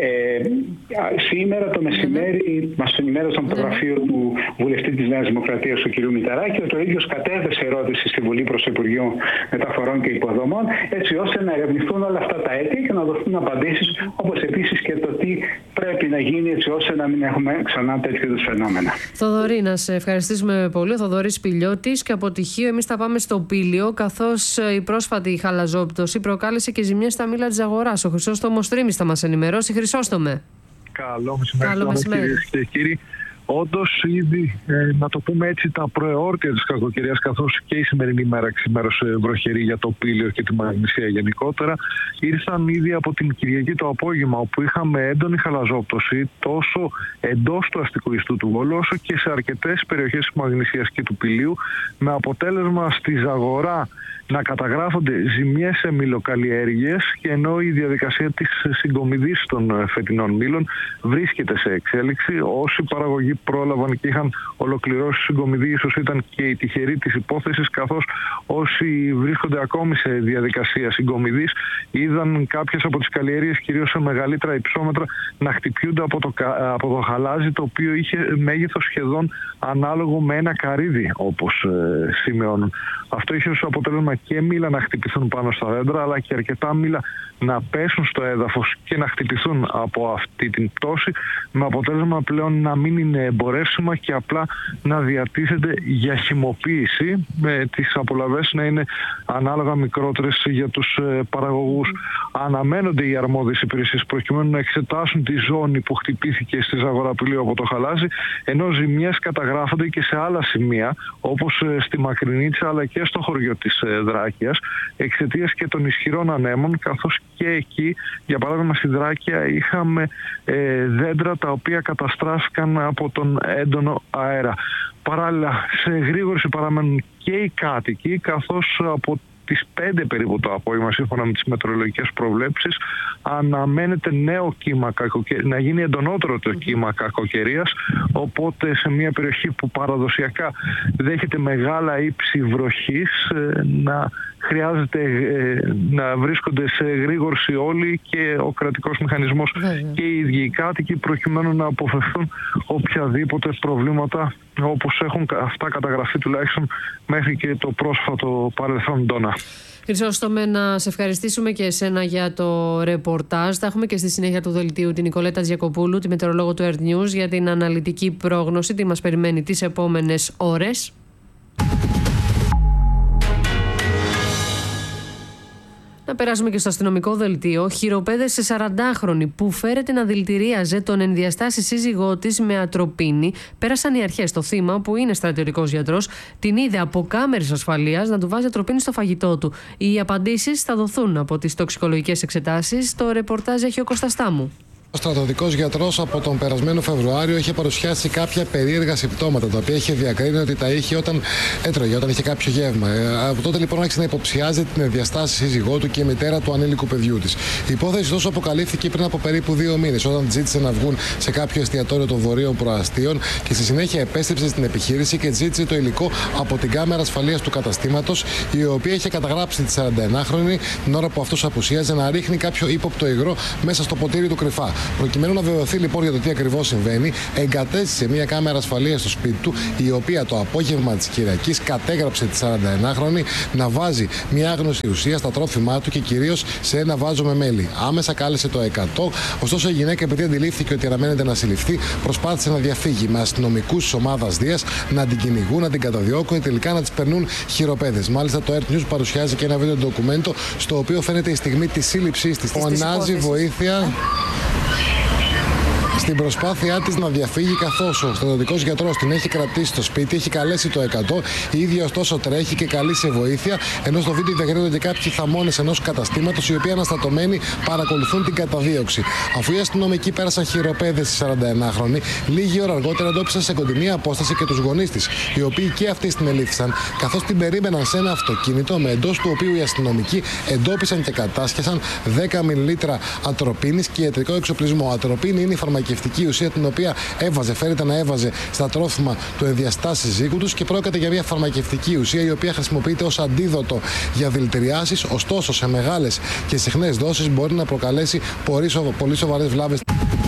Σήμερα το μεσημέρι μας ενημέρωσαν από το γραφείο του βουλευτή της Νέας Δημοκρατίας, του κ. Μηταράκη, ότι ο ίδιος κατέθεσε ερώτηση στη Βουλή προς το Υπουργείο Μεταφορών και Υποδομών, έτσι ώστε να ερευνηθούν όλα αυτά τα αίτια και να δοθούν απαντήσεις, όπως επίσης και το τι πρέπει να γίνει, έτσι ώστε να μην έχουμε ξανά τέτοιου είδους φαινόμενα. Θοδωρή, να σε ευχαριστήσουμε πολύ. Ο Θοδωρής Πηλιώτης. Και από τυχείο εμείς θα πάμε στο Πήλιο, καθώς η πρόσφατη χαλαζόπτωση προκάλεσε και ζημιές στα μήλα της αγοράς. Ο Χρυσόστομος Τρίμης θα μας ενημερώσει. Χρυσόστομε. Καλό μεσημέρι, κυρίες και κύριοι. Όντως, ήδη, να το πούμε έτσι, τα προεόρτια της κακοκαιρίας, καθώς και η σημερινή μέρα ξημέρωσε βροχερή για το Πήλιο και τη Μαγνησία γενικότερα, ήρθαν ήδη από την Κυριακή το απόγευμα, όπου είχαμε έντονη χαλαζόπτωση τόσο εντός του αστικού ιστού του Βόλου, όσο και σε αρκετές περιοχές της Μαγνησίας και του Πηλίου, με αποτέλεσμα στη Ζαγορά να καταγράφονται ζημιές σε μυλοκαλλιέργειες, και ενώ η διαδικασία της συγκομιδής των φετινών μήλων βρίσκεται σε εξέλιξη, όσοι παραγωγοί πρόλαβαν και είχαν ολοκληρώσει συγκομιδή ίσως ήταν και οι τυχεροί της υπόθεσης, καθώς όσοι βρίσκονται ακόμη σε διαδικασία συγκομιδής είδαν κάποιες από τις καλλιέργειες, κυρίως σε μεγαλύτερα υψόμετρα, να χτυπιούνται από το χαλάζι, το οποίο είχε μέγεθος σχεδόν ανάλογο με ένα καρύδι, όπως σημειώνουν. Αυτό είχε ως αποτέλεσμα και μήλα να χτυπηθούν πάνω στα δέντρα, αλλά και αρκετά μήλα να πέσουν στο έδαφος και να χτυπηθούν από αυτή την πτώση, με αποτέλεσμα πλέον να μην είναι εμπορεύσιμα και απλά να διατίθεται για χυμοποίηση, με τις απολαβές να είναι ανάλογα μικρότερες για τους παραγωγούς. Αναμένονται οι αρμόδιες υπηρεσίες προκειμένου να εξετάσουν τη ζώνη που χτυπήθηκε στη Ζαγορά Πηλίου από το χαλάζι, ενώ ζημιές καταγράφονται και σε άλλα σημεία, όπως στη Μακρινίτσα αλλά και στο χωριό της Δράκειας, εξαιτίας και των ισχυρών ανέμων, καθώς και εκεί, για παράδειγμα στη Δράκεια, είχαμε δέντρα τα οποία καταστράφηκαν από τον έντονο αέρα. Παράλληλα, σε εγρήγορση παραμένουν και οι κάτοικοι, καθώς από τις 5 περίπου το απόγευμα, σύμφωνα με τις μετεωρολογικές προβλέψεις, αναμένεται νέο κύμα να γίνει εντονότερο το κύμα κακοκαιρίας, οπότε σε μια περιοχή που παραδοσιακά δέχεται μεγάλα ύψη βροχής, να χρειάζεται να βρίσκονται σε εγρήγορση όλοι, και ο κρατικός μηχανισμός και οι ίδιοι οι κάτοικοι, προκειμένου να αποφευθούν οποιαδήποτε προβλήματα, όπως έχουν αυτά καταγραφεί τουλάχιστον μέχρι και το πρόσφατο παρελθόν. Ντόνα. Χρυσόστομε, να σε ευχαριστήσουμε και εσένα για το ρεπορτάζ. Θα έχουμε και στη συνέχεια του δελτίου την Νικολέτα Τζιακοπούλου, τη μετεωρολόγο του Earth News, για την αναλυτική πρόγνωση, τι μας περιμένει τις επόμενες ώρες. Να περάσουμε και στο αστυνομικό δελτίο. Χειροπέδες σε 40χρονη που φέρεται να δηλητηρίαζε τον ενδιαστάσει σύζυγό της με ατροπίνη. Πέρασαν οι αρχές. Το θύμα, που είναι στρατιωτικός γιατρός, την είδε από κάμερες ασφαλείας να του βάζει ατροπίνη στο φαγητό του. Οι απαντήσεις θα δοθούν από τις τοξικολογικές εξετάσεις. Το ρεπορτάζ έχει ο Κώστας Τάμου. Ο στρατιωτικός γιατρός από τον περασμένο Φεβρουάριο είχε παρουσιάσει κάποια περίεργα συμπτώματα, τα οποία είχε διακρίνει ότι τα είχε όταν έτρωγε, όταν είχε κάποιο γεύμα. Από τότε λοιπόν άρχισε να υποψιάζει την ενδιαστάση σύζυγό του και η μητέρα του ανήλικου παιδιού της. Η υπόθεση τόσο αποκαλύφθηκε πριν από περίπου 2 μήνες, όταν ζήτησε να βγουν σε κάποιο εστιατόριο των Βορείων Προαστίων και στη συνέχεια επέστρεψε στην επιχείρηση και ζήτησε το υλικό από την κάμερα ασφαλείας του καταστήματος, η οποία είχε καταγράψει τη 41χρονη την ώρα που αυτός απουσίαζε να ρίχνει κάποιο ύποπτο υγρό μέσα στο ποτήρι του κρυφά. Προκειμένου να βεβαιωθεί λοιπόν για το τι ακριβώς συμβαίνει, εγκατέστησε μια κάμερα ασφαλείας στο σπίτι του, η οποία το απόγευμα της Κυριακής κατέγραψε τη 41χρονη να βάζει μια άγνωστη ουσία στα τρόφιμά του και κυρίως σε ένα βάζο με μέλι. Άμεσα κάλεσε το 100, ωστόσο η γυναίκα, επειδή αντιλήφθηκε ότι αναμένεται να συλληφθεί, προσπάθησε να διαφύγει με αστυνομικούς της ομάδας Δίας να την κυνηγούν, να την καταδιώκουν και τελικά να της περνούν χειροπέδες. Μάλιστα, το Earth News παρουσιάζει και ένα βίντεο ντοκουμέντο στο οποίο φαίνεται η στιγμή της σύλληψής της. Φωνάζει βοήθεια στην προσπάθειά της να διαφύγει, καθώς ο στρατιωτικός γιατρός την έχει κρατήσει στο σπίτι, έχει καλέσει το 100, η ίδια ωστόσο τρέχει και καλεί σε βοήθεια, ενώ στο βίντεο διακρίνονται και κάποιοι θαμώνες ενός καταστήματος, οι οποίοι αναστατωμένοι παρακολουθούν την καταδίωξη. Αφού οι αστυνομικοί πέρασαν χειροπέδες στη 41χρονη, λίγη ώρα αργότερα εντόπισαν σε κοντινή απόσταση και τους γονείς της, οι οποίοι και αυτοί την ελήφθησαν, καθώς την περίμεναν σε ένα αυτοκίνητο, με εντός του οποίου οι αστυνομικοί εντόπισαν και κατάσχεσαν 10 μιλιλίτρα ατροπίνης και ιατρικό εξοπλισμό. Ατροπίνη είναι η φαρμακευτική ουσία την οποία φέρεται να έβαζε στα τρόφιμα του ενδιαστάσει σύζυγου τους και πρόκειται για μια φαρμακευτική ουσία η οποία χρησιμοποιείται ως αντίδοτο για δηλητηριάσεις, ωστόσο σε μεγάλες και συχνές δόσεις μπορεί να προκαλέσει πολύ σοβαρές βλάβες.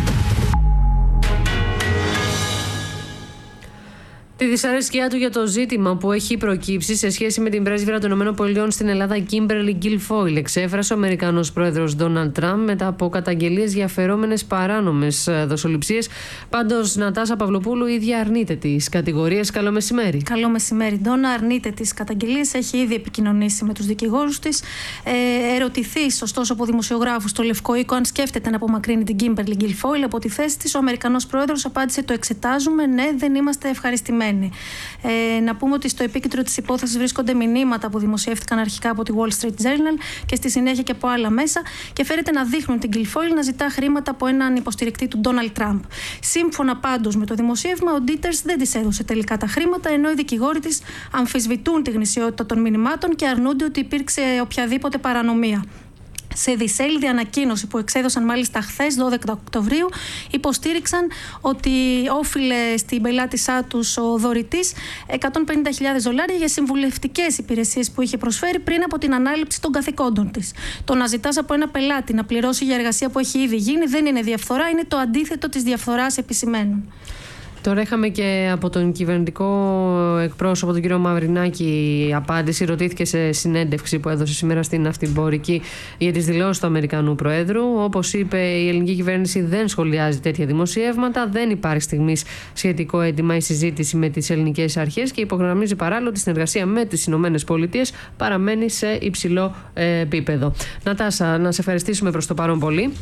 Τη δυσαρέσκειά του για το ζήτημα που έχει προκύψει σε σχέση με την πρέσβυρα των ΗΠΑ στην Ελλάδα, Κίμπερλι Γκιλφόιλ, εξέφρασε ο Αμερικανός πρόεδρος Ντόναλντ Τραμπ μετά από καταγγελίες για αφαιρόμενες παράνομες δοσοληψίες. Πάντως, Νατάσα Παυλοπούλου ίδια αρνείται τις κατηγορίες. Καλό μεσημέρι. Καλό μεσημέρι, Ντόνα. Αρνείται τις καταγγελίες. Έχει ήδη επικοινωνήσει με τους δικηγόρους της. Ερωτηθείς, ωστόσο, από δημοσιογράφους στο Λευκό Οίκο αν σκέφτεται να απομακρύνει την Κίμπερλι Γκιλφόιλ από τη θέση της, ο Αμερικανός πρόεδρος απάντησε: το εξετάζουμε, ναι, δεν είμαστε ευχαριστημένοι. Να πούμε ότι στο επίκεντρο της υπόθεσης βρίσκονται μηνύματα που δημοσιεύτηκαν αρχικά από τη Wall Street Journal και στη συνέχεια και από άλλα μέσα και φέρεται να δείχνουν την Γκιλφόιλ να ζητά χρήματα από έναν υποστηρικτή του Ντόναλντ Τραμπ. Σύμφωνα πάντως με το δημοσίευμα, ο Ντίτερς δεν της έδωσε τελικά τα χρήματα, ενώ οι δικηγόροι της αμφισβητούν τη γνησιότητα των μηνυμάτων και αρνούνται ότι υπήρξε οποιαδήποτε παρανομία. Σε δισέλιδη ανακοίνωση που εξέδωσαν μάλιστα χθες, 12 Οκτωβρίου, υποστήριξαν ότι όφιλε στην πελάτησά τους ο δωρητής $150,000 για συμβουλευτικές υπηρεσίες που είχε προσφέρει πριν από την ανάληψη των καθηκόντων της. Το να ζητάς από ένα πελάτη να πληρώσει για εργασία που έχει ήδη γίνει δεν είναι διαφθορά, είναι το αντίθετο της διαφθοράς, επισημαίνουν. Τώρα είχαμε και από τον κυβερνητικό εκπρόσωπο, τον κύριο Μαυρινάκη, απάντηση. Ρωτήθηκε σε συνέντευξη που έδωσε σήμερα στην Ναυτιμπορική για τις δηλώσεις του Αμερικανού Προέδρου. Όπως είπε, η ελληνική κυβέρνηση δεν σχολιάζει τέτοια δημοσιεύματα. Δεν υπάρχει στιγμής σχετικό αίτημα ή συζήτηση με τις ελληνικές αρχές και υπογραμμίζει παράλληλα ότι η συνεργασία με τις ΗΠΑ παραμένει σε υψηλό επίπεδο. Νατάσα, να σε ευχαριστήσουμε προς το παρόν πολύ.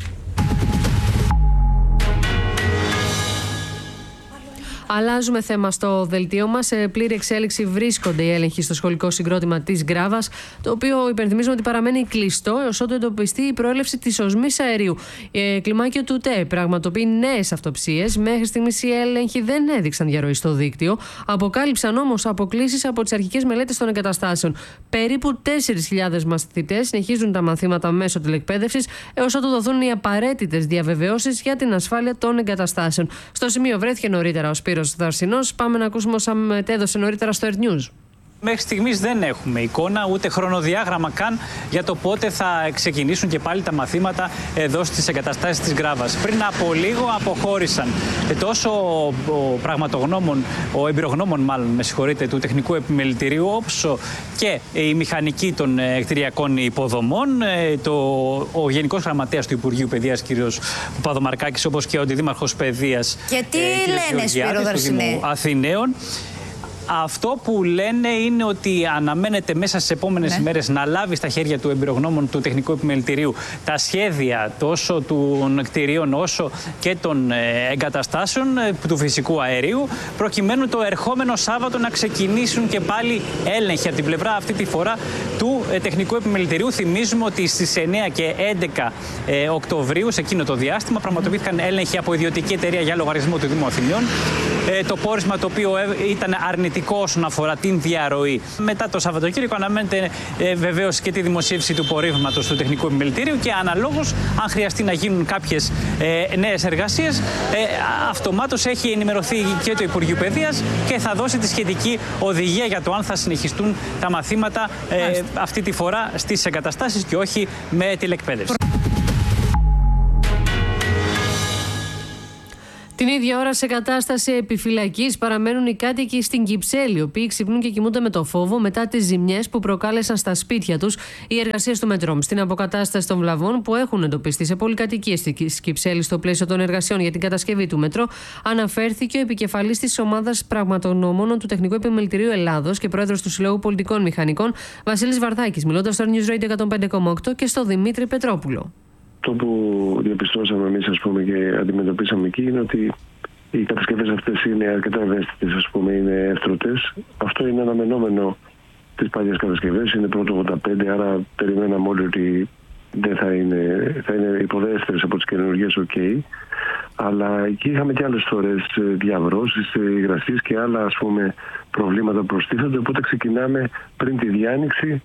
Αλλάζουμε θέμα στο δελτίο μας. Σε πλήρη εξέλιξη βρίσκονται οι έλεγχοι στο σχολικό συγκρότημα της Γκράβας, το οποίο υπενθυμίζουμε ότι παραμένει κλειστό έως ότου εντοπιστεί η προέλευση της οσμής αερίου. Κλιμάκιο του ΤΕ πραγματοποιεί νέες αυτοψίες. Μέχρι στιγμής οι έλεγχοι δεν έδειξαν διαρροή στο δίκτυο. Αποκάλυψαν όμως αποκλήσεις από τις αρχικές μελέτες των εγκαταστάσεων. Περίπου 4.000 μαθητές συνεχίζουν τα μαθήματα μέσω τηλεκπαίδευσης έως ότου δοθούν οι απαραίτητες διαβεβαιώσεις για την ασφάλεια των εγκαταστάσεων. Στο σημείο βρέθηκε νωρίτερα ο Σπύρος Δαρσινός. Πάμε να ακούσουμε όσα μετέδωσε νωρίτερα στο Earth News. Μέχρι στιγμής δεν έχουμε εικόνα, ούτε χρονοδιάγραμμα καν για το πότε θα ξεκινήσουν και πάλι τα μαθήματα εδώ στις εγκαταστάσεις της Γκράβας. Πριν από λίγο αποχώρησαν τόσο ο εμπειρογνώμων του τεχνικού επιμελητηρίου, όσο και η μηχανική των κτηριακών υποδομών, ο Γενικός Γραμματέας του Υπουργείου Παιδείας, κ. Παπαδομαρκάκης, όπως και ο Αντιδήμαρχος Παιδείας, και τι λένε, Σπύρο Δαρσινέ, Αθηναίων. Αυτό που λένε είναι ότι αναμένεται μέσα στις επόμενες ημέρες να λάβει στα χέρια του εμπειρογνώμων του Τεχνικού Επιμελητηρίου τα σχέδια τόσο των κτηρίων όσο και των εγκαταστάσεων του φυσικού αερίου, προκειμένου το ερχόμενο Σάββατο να ξεκινήσουν και πάλι έλεγχοι από την πλευρά αυτή τη φορά του Τεχνικού Επιμελητηρίου. Θυμίζουμε ότι στις 9 και 11 Οκτωβρίου, σε εκείνο το διάστημα, πραγματοποιήθηκαν έλεγχοι από ιδιωτική εταιρεία για λογαριασμό του Δήμου Αθηνιών. Το πόρισμα το οποίο ήταν αρνητικό όσον αφορά την διαρροή. Μετά το Σαββατοκύριακο αναμένεται βεβαίως και τη δημοσίευση του πορίσματος του Τεχνικού Επιμελητηρίου και αναλόγως, αν χρειαστεί να γίνουν κάποιες νέες εργασίες, αυτομάτως έχει ενημερωθεί και το Υπουργείο Παιδείας και θα δώσει τη σχετική οδηγία για το αν θα συνεχιστούν τα μαθήματα αυτή τη φορά στις εγκαταστάσεις και όχι με τηλεκπαίδευση. Την ίδια ώρα, σε κατάσταση επιφυλακής παραμένουν οι κάτοικοι στην Κυψέλη, οι οποίοι ξυπνούν και κοιμούνται με το φόβο μετά τις ζημιές που προκάλεσαν στα σπίτια τους οι εργασίες του Μετρόμ. Στην αποκατάσταση των βλαβών που έχουν εντοπιστεί σε πολυκατοικίες της Κυψέλης στο πλαίσιο των εργασιών για την κατασκευή του Μετρό, αναφέρθηκε ο επικεφαλής της ομάδας πραγματογνωμόνων του Τεχνικού Επιμελητηρίου Ελλάδος και πρόεδρος του Συλλόγου Πολιτικών Μηχανικών, Βασίλης Βαρδάκης, μιλώντας στο News Radio 105,8 και στο Δημήτρη Πετρόπουλο. Αυτό που διαπιστώσαμε εμείς, ας πούμε, και αντιμετωπίσαμε εκεί είναι ότι οι κατασκευές αυτές είναι αρκετά ευαίσθητες, ας πούμε, είναι εύτρωτες. Αυτό είναι αναμενόμενο τις παλιές κατασκευές, είναι πρώτο 85, άρα περιμέναμε όλοι ότι δεν θα είναι υποδέστερες από τις καινούργιες, Αλλά εκεί είχαμε και άλλες φορές διαβρώσεις, υγρασίες και άλλα, ας πούμε, προβλήματα που προστίθενται, οπότε ξεκινάμε πριν τη διάνοιξη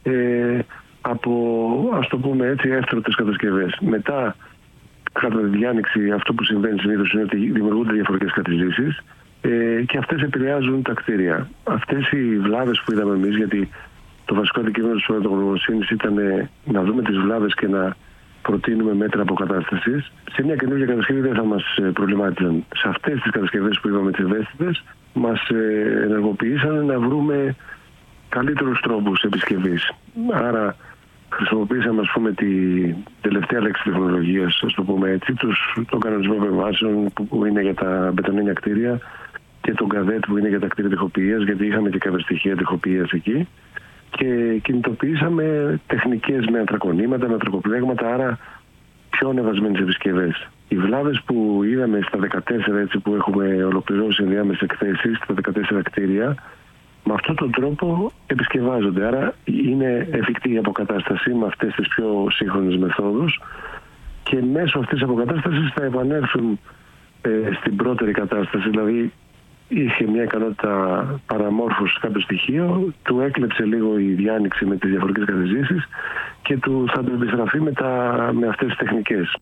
από, ας το πούμε έτσι, εύτρωτες κατασκευές. Μετά, κατά τη διάνοιξη, αυτό που συμβαίνει συνήθως είναι ότι δημιουργούνται διαφορετικές κατηζήσεις και αυτές επηρεάζουν τα κτίρια. Αυτές οι βλάβες που είδαμε εμείς, γιατί το βασικό αντικείμενο της πραγματογνωμοσύνης ήταν να δούμε τις βλάβες και να προτείνουμε μέτρα αποκατάστασης, σε μια καινούργια κατασκευή δεν θα μας προβλημάτιζαν. Σε αυτές τις κατασκευές που είδαμε τις ευαίσθητες, μας ενεργοποιήσαν να βρούμε καλύτερους τρόπους επισκευής. Άρα χρησιμοποίησαμε, ας πούμε, τη τελευταία λέξη τεχνολογίας, ας το πούμε έτσι, τον κανονισμό επεμβάσεων που είναι για τα μπετονένια κτίρια και τον ΚΑΔΕΤ που είναι για τα κτίρια τοιχοποιίας, γιατί είχαμε και κάποια στοιχεία τοιχοποιίας εκεί. Και κινητοποιήσαμε τεχνικές με αντρακονήματα, με αντρακοπλέγματα, άρα πιο ανεβασμένες επισκευές. Οι βλάβες που είδαμε στα 14, έτσι, που έχουμε ολοκληρώσει ενδιάμεσες εκθέσεις, στα 14 κτίρια, με αυτόν τον τρόπο επισκευάζονται. Άρα είναι εφικτή η αποκατάσταση με αυτές τις πιο σύγχρονες μεθόδους και μέσω αυτής της αποκατάστασης θα επανέλθουν στην πρώτερη κατάσταση. Δηλαδή είχε μια ικανότητα παραμόρφωσης κάποιο στοιχείο, του έκλεψε λίγο η διάνοιξη με τις διαφορετικές κατηζήσεις και θα του επιστραφεί με αυτές τις τεχνικές.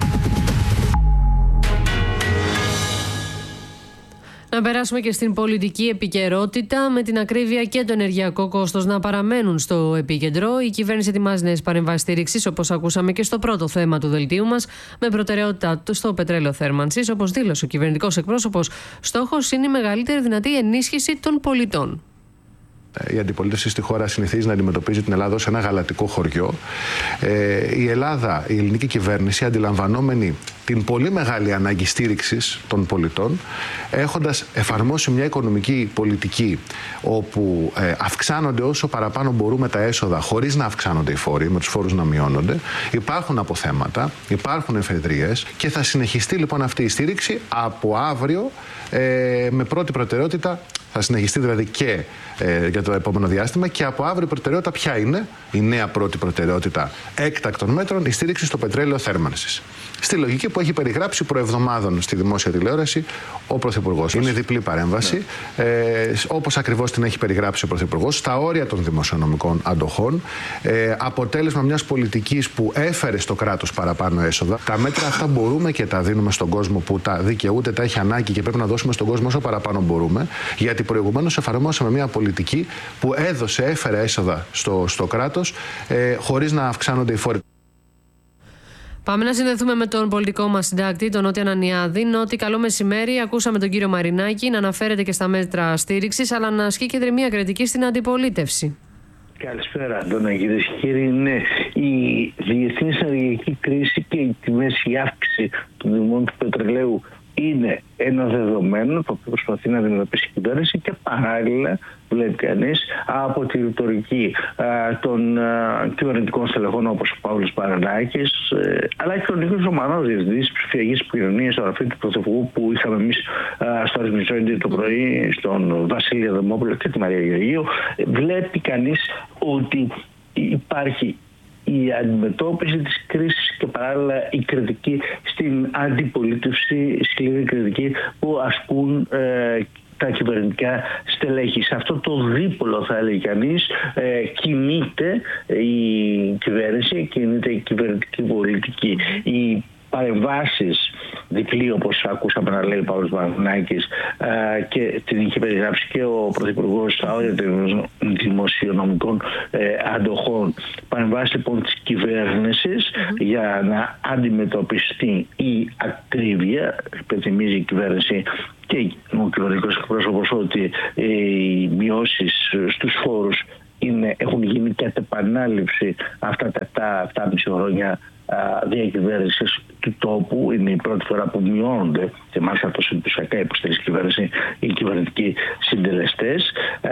Να περάσουμε και στην πολιτική επικαιρότητα. Με την ακρίβεια και το ενεργειακό κόστος να παραμένουν στο επίκεντρο, η κυβέρνηση ετοιμάζει νέες παρεμβάσεις στήριξης, όπως ακούσαμε και στο πρώτο θέμα του δελτίου μας, με προτεραιότητα στο πετρέλαιο θέρμανσης. Όπως δήλωσε ο κυβερνητικός εκπρόσωπος, στόχος είναι η μεγαλύτερη δυνατή ενίσχυση των πολιτών. Η αντιπολίτευση στη χώρα συνηθίζει να αντιμετωπίζει την Ελλάδα ως ένα γαλατικό χωριό. Η Ελλάδα, η ελληνική κυβέρνηση, αντιλαμβανόμενη την πολύ μεγάλη ανάγκη στήριξης των πολιτών, έχοντας εφαρμόσει μια οικονομική πολιτική όπου αυξάνονται όσο παραπάνω μπορούμε τα έσοδα χωρίς να αυξάνονται οι φόροι, με τους φόρους να μειώνονται, υπάρχουν αποθέματα, υπάρχουν εφεδρίες και θα συνεχιστεί λοιπόν αυτή η στήριξη από αύριο με πρώτη προτεραιότητα. Θα συνεχιστεί δηλαδή και για το επόμενο διάστημα και από αύριο η προτεραιότητα ποια είναι, η νέα πρώτη προτεραιότητα έκτακτων μέτρων, η στήριξη στο πετρέλαιο θέρμανσης. Στη λογική που έχει περιγράψει προεβδομάδων στη δημόσια τηλεόραση ο Πρωθυπουργός. Είναι διπλή παρέμβαση, όπως ακριβώς την έχει περιγράψει ο Πρωθυπουργός, στα όρια των δημοσιονομικών αντοχών, αποτέλεσμα μιας πολιτικής που έφερε στο κράτος παραπάνω έσοδα. Τα μέτρα αυτά μπορούμε και τα δίνουμε στον κόσμο που τα δικαιούται, τα έχει ανάγκη και πρέπει να δώσουμε στον κόσμο όσο παραπάνω μπορούμε, γιατί προηγουμένως εφαρμόσαμε μια πολιτική που έφερε έσοδα στο κράτος χωρίς να αυξάνονται οι φόροι. Πάμε να συνδεθούμε με τον πολιτικό μας συντάκτη, τον Νότι Ανανιάδη. Νότι, καλό μεσημέρι. Ακούσαμε τον κύριο Μαρινάκη να αναφέρεται και στα μέτρα στήριξης, αλλά να ασκεί και μια κριτική στην αντιπολίτευση. Καλησπέρα, Αντώνα, κυρίες και κύριοι. Ναι, η διεθνής ενεργειακή κρίση και η αύξηση των τιμών του πετρελαίου είναι ένα δεδομένο το οποίο προσπαθεί να αντιμετωπίσει η κυβέρνηση και παράλληλα βλέπει κανείς από τη ρητορική των κυβερνητικών στελεχών όπως ο Παύλος Παρανάκης αλλά και ο Νίκος Ρωμανός, διευθυντής ψηφιακής επικοινωνίας στο γραφείο του Πρωθυπουργού που είχαμε εμείς στο Ρυθμιζόντι το πρωί, στον Βασίλη Αδαμόπουλο και τη Μαρία Γεωργίου. Βλέπει κανείς ότι υπάρχει η αντιμετώπιση της κρίσης και παράλληλα η κριτική στην αντιπολίτευση, σκληρή κριτική που ασκούν τα κυβερνητικά στελέχη. Σε αυτό το δίπολο θα έλεγε κανείς κινείται η κυβέρνηση, κινείται η κυβερνητική πολιτική. Οι παρεμβάσεις διπλή όπως ακούσαμε να λέει ο Παύλος Παρανάκης και την είχε περιγράψει και ο Πρωθυπουργός στα όρια των δημοσιονομικών αντοχών. Παρεμβάσεις λοιπόν της κυβέρνησης για να αντιμετωπιστεί η ακρίβεια. Υπενθυμίζει η κυβέρνηση και ο κυβερνητικός εκπρόσωπος ότι οι μειώσεις στους φόρους έχουν γίνει κατ' επανάληψη αυτά τα 7,5 χρόνια διακυβέρνησης του τόπου. Είναι η πρώτη φορά που μειώνονται και μάλιστα τόσο εντυπωσιακά υποστηρίζει η κυβέρνηση οι κυβερνητικοί συντελεστές.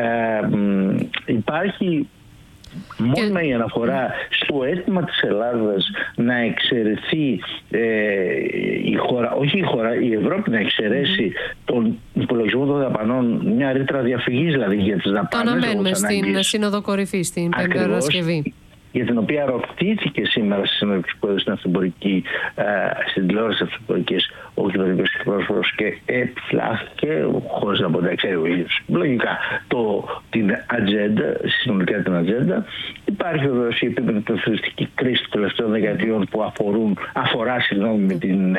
Υπάρχει μόνιμα η αναφορά στο αίτημα της Ελλάδας να εξαιρεθεί η χώρα, όχι η χώρα, η Ευρώπη να εξαιρέσει τον υπολογισμό των δαπανών, μια ρήτρα διαφυγής δηλαδή για τις δαπάνες. Το αναμένουμε στην Σύνοδο Κορυφής την Πέμπτη Παρασκευή, για την οποία ρωτήθηκε σήμερα στη συνέντευξη που έδωσε στην τηλεόραση αυτοεμπορικής ο κυβερνητικός εκπρόσωπος και επιφυλάχθηκε, χωρίς να μπορεί να ξέρει ο ίδιος λογικά την ατζέντα, συνολικά την ατζέντα. Υπάρχει βεβαίως η επίπεδη τουριστική κρίση των τελευταίων δεκαετιών που αφορά με την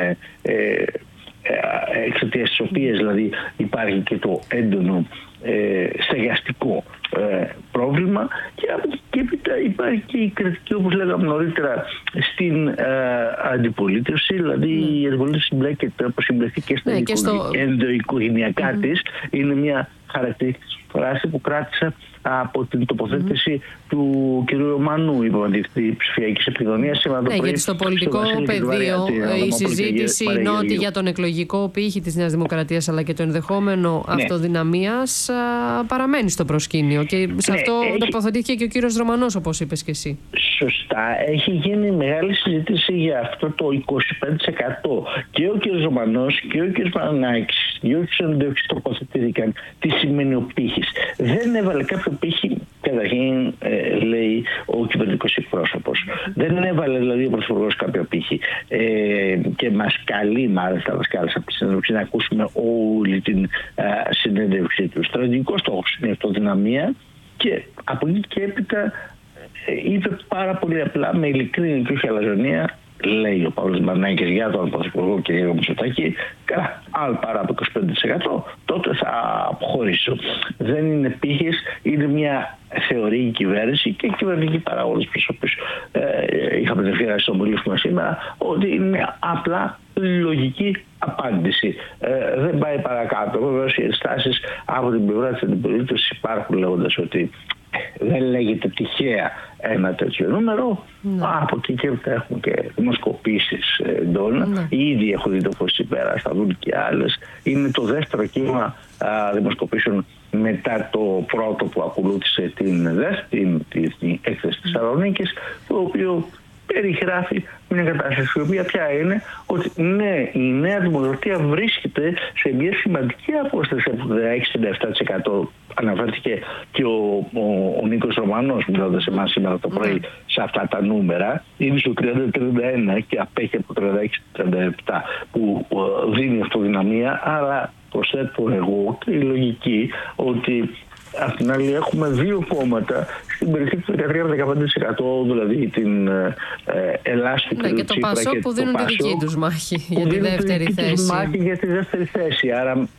εξαιτίας της οποίας δηλαδή υπάρχει και το έντονο στεγαστικό πρόβλημα και από εκεί και έπειτα υπάρχει και η κριτική όπως λέγαμε νωρίτερα στην αντιπολίτευση, δηλαδή η αντιπολίτευση συμπλέκεται όπως συμπλεκθεί και στα ενδοοικογενειακά της. Είναι μια χαρακτηριστική φράση που κράτησα από την τοποθέτηση του κ. Ρωμανού, διευθυντή ψηφιακής επικοινωνίας σήμερα το πρωί. Γιατί στο πολιτικό πεδίο η συζήτηση είναι ότι για τον εκλογικό πύχη της Νέας Δημοκρατίας αλλά και το ενδεχόμενο αυτοδυναμίας παραμένει στο προσκήνιο. Και σε αυτό τοποθετήθηκε και ο κύριος Ρωμανός, όπως είπες και εσύ. Σωστά. Έχει γίνει μεγάλη συζήτηση για αυτό το 25%. Και ο κύριος Ρωμανός και ο κύριος Παρανάκης και ο κύριος Ενδοξής τοποθετήθηκαν τι σημαίνει ο πύχης. Δεν έβαλε κάποιο πύχη, καταρχήν λέει ο κυβερνητικός εκπρόσωπος. Δεν έβαλε δηλαδή ο Πρωθυπουργός κάποιο πύχη. Και μας καλεί, μάλιστα μας κάλεσε από τη συνέντευξη να ακούσουμε όλη την συνέντευξή του. Στρατηγικός στόχος είναι η αυτοδυναμία και από εκεί και έπειτα είπε πάρα πολύ απλά, με ειλικρίνη και όχι αλαζονία, λέει ο Παύλος Παρανάκης για τον Πρωθυπουργό και για τον Μητσοτάκη, καλά, αν παρά από 25% τότε θα αποχωρήσω. Δεν είναι πύχης, είναι μια θεωρή κυβέρνηση και κυβερνητικοί παράγοντες προς οποίους είχαμε την ευκαιρία στο μιλήσουμε σήμερα, ότι είναι μια απλά λογική απάντηση. Δεν πάει παρακάτω. Βεβαίως οι ενστάσεις από την πλευρά της αντιπολίτευσης υπάρχουν, λέγοντας ότι δεν λέγεται τυχαία ένα τέτοιο νούμερο. Από εκεί και έπειτα έχουμε και δημοσκοπήσεις εντόνα. Ήδη έχω δει το φως της ημέρας, θα δουν και άλλες. Είναι το δεύτερο κύμα δημοσκοπήσεων μετά το πρώτο που ακολούθησε την έκθεση της Θεσσαλονίκης, το οποίο περιγράφει μια κατάσταση η οποία πια είναι ότι ναι, η Νέα Δημοκρατία βρίσκεται σε μια σημαντική απόσταση από το 16-17%. Αναφέρθηκε και ο Νίκος Ρωμανός μιλώντας σε εμάς σήμερα το πρωί σε αυτά τα νούμερα. Είναι στο 30-31 και απέχει από το 36-37 που δίνει αυτοδυναμία, αλλά προσθέτω εγώ και η λογική ότι απ' την άλλη έχουμε δύο κόμματα στην περιοχή του 13-15%, δηλαδή την Ελλάς του κ. Και το Πασόκ που δίνουν τη δική τους μάχη για τη δεύτερη θέση. Άρα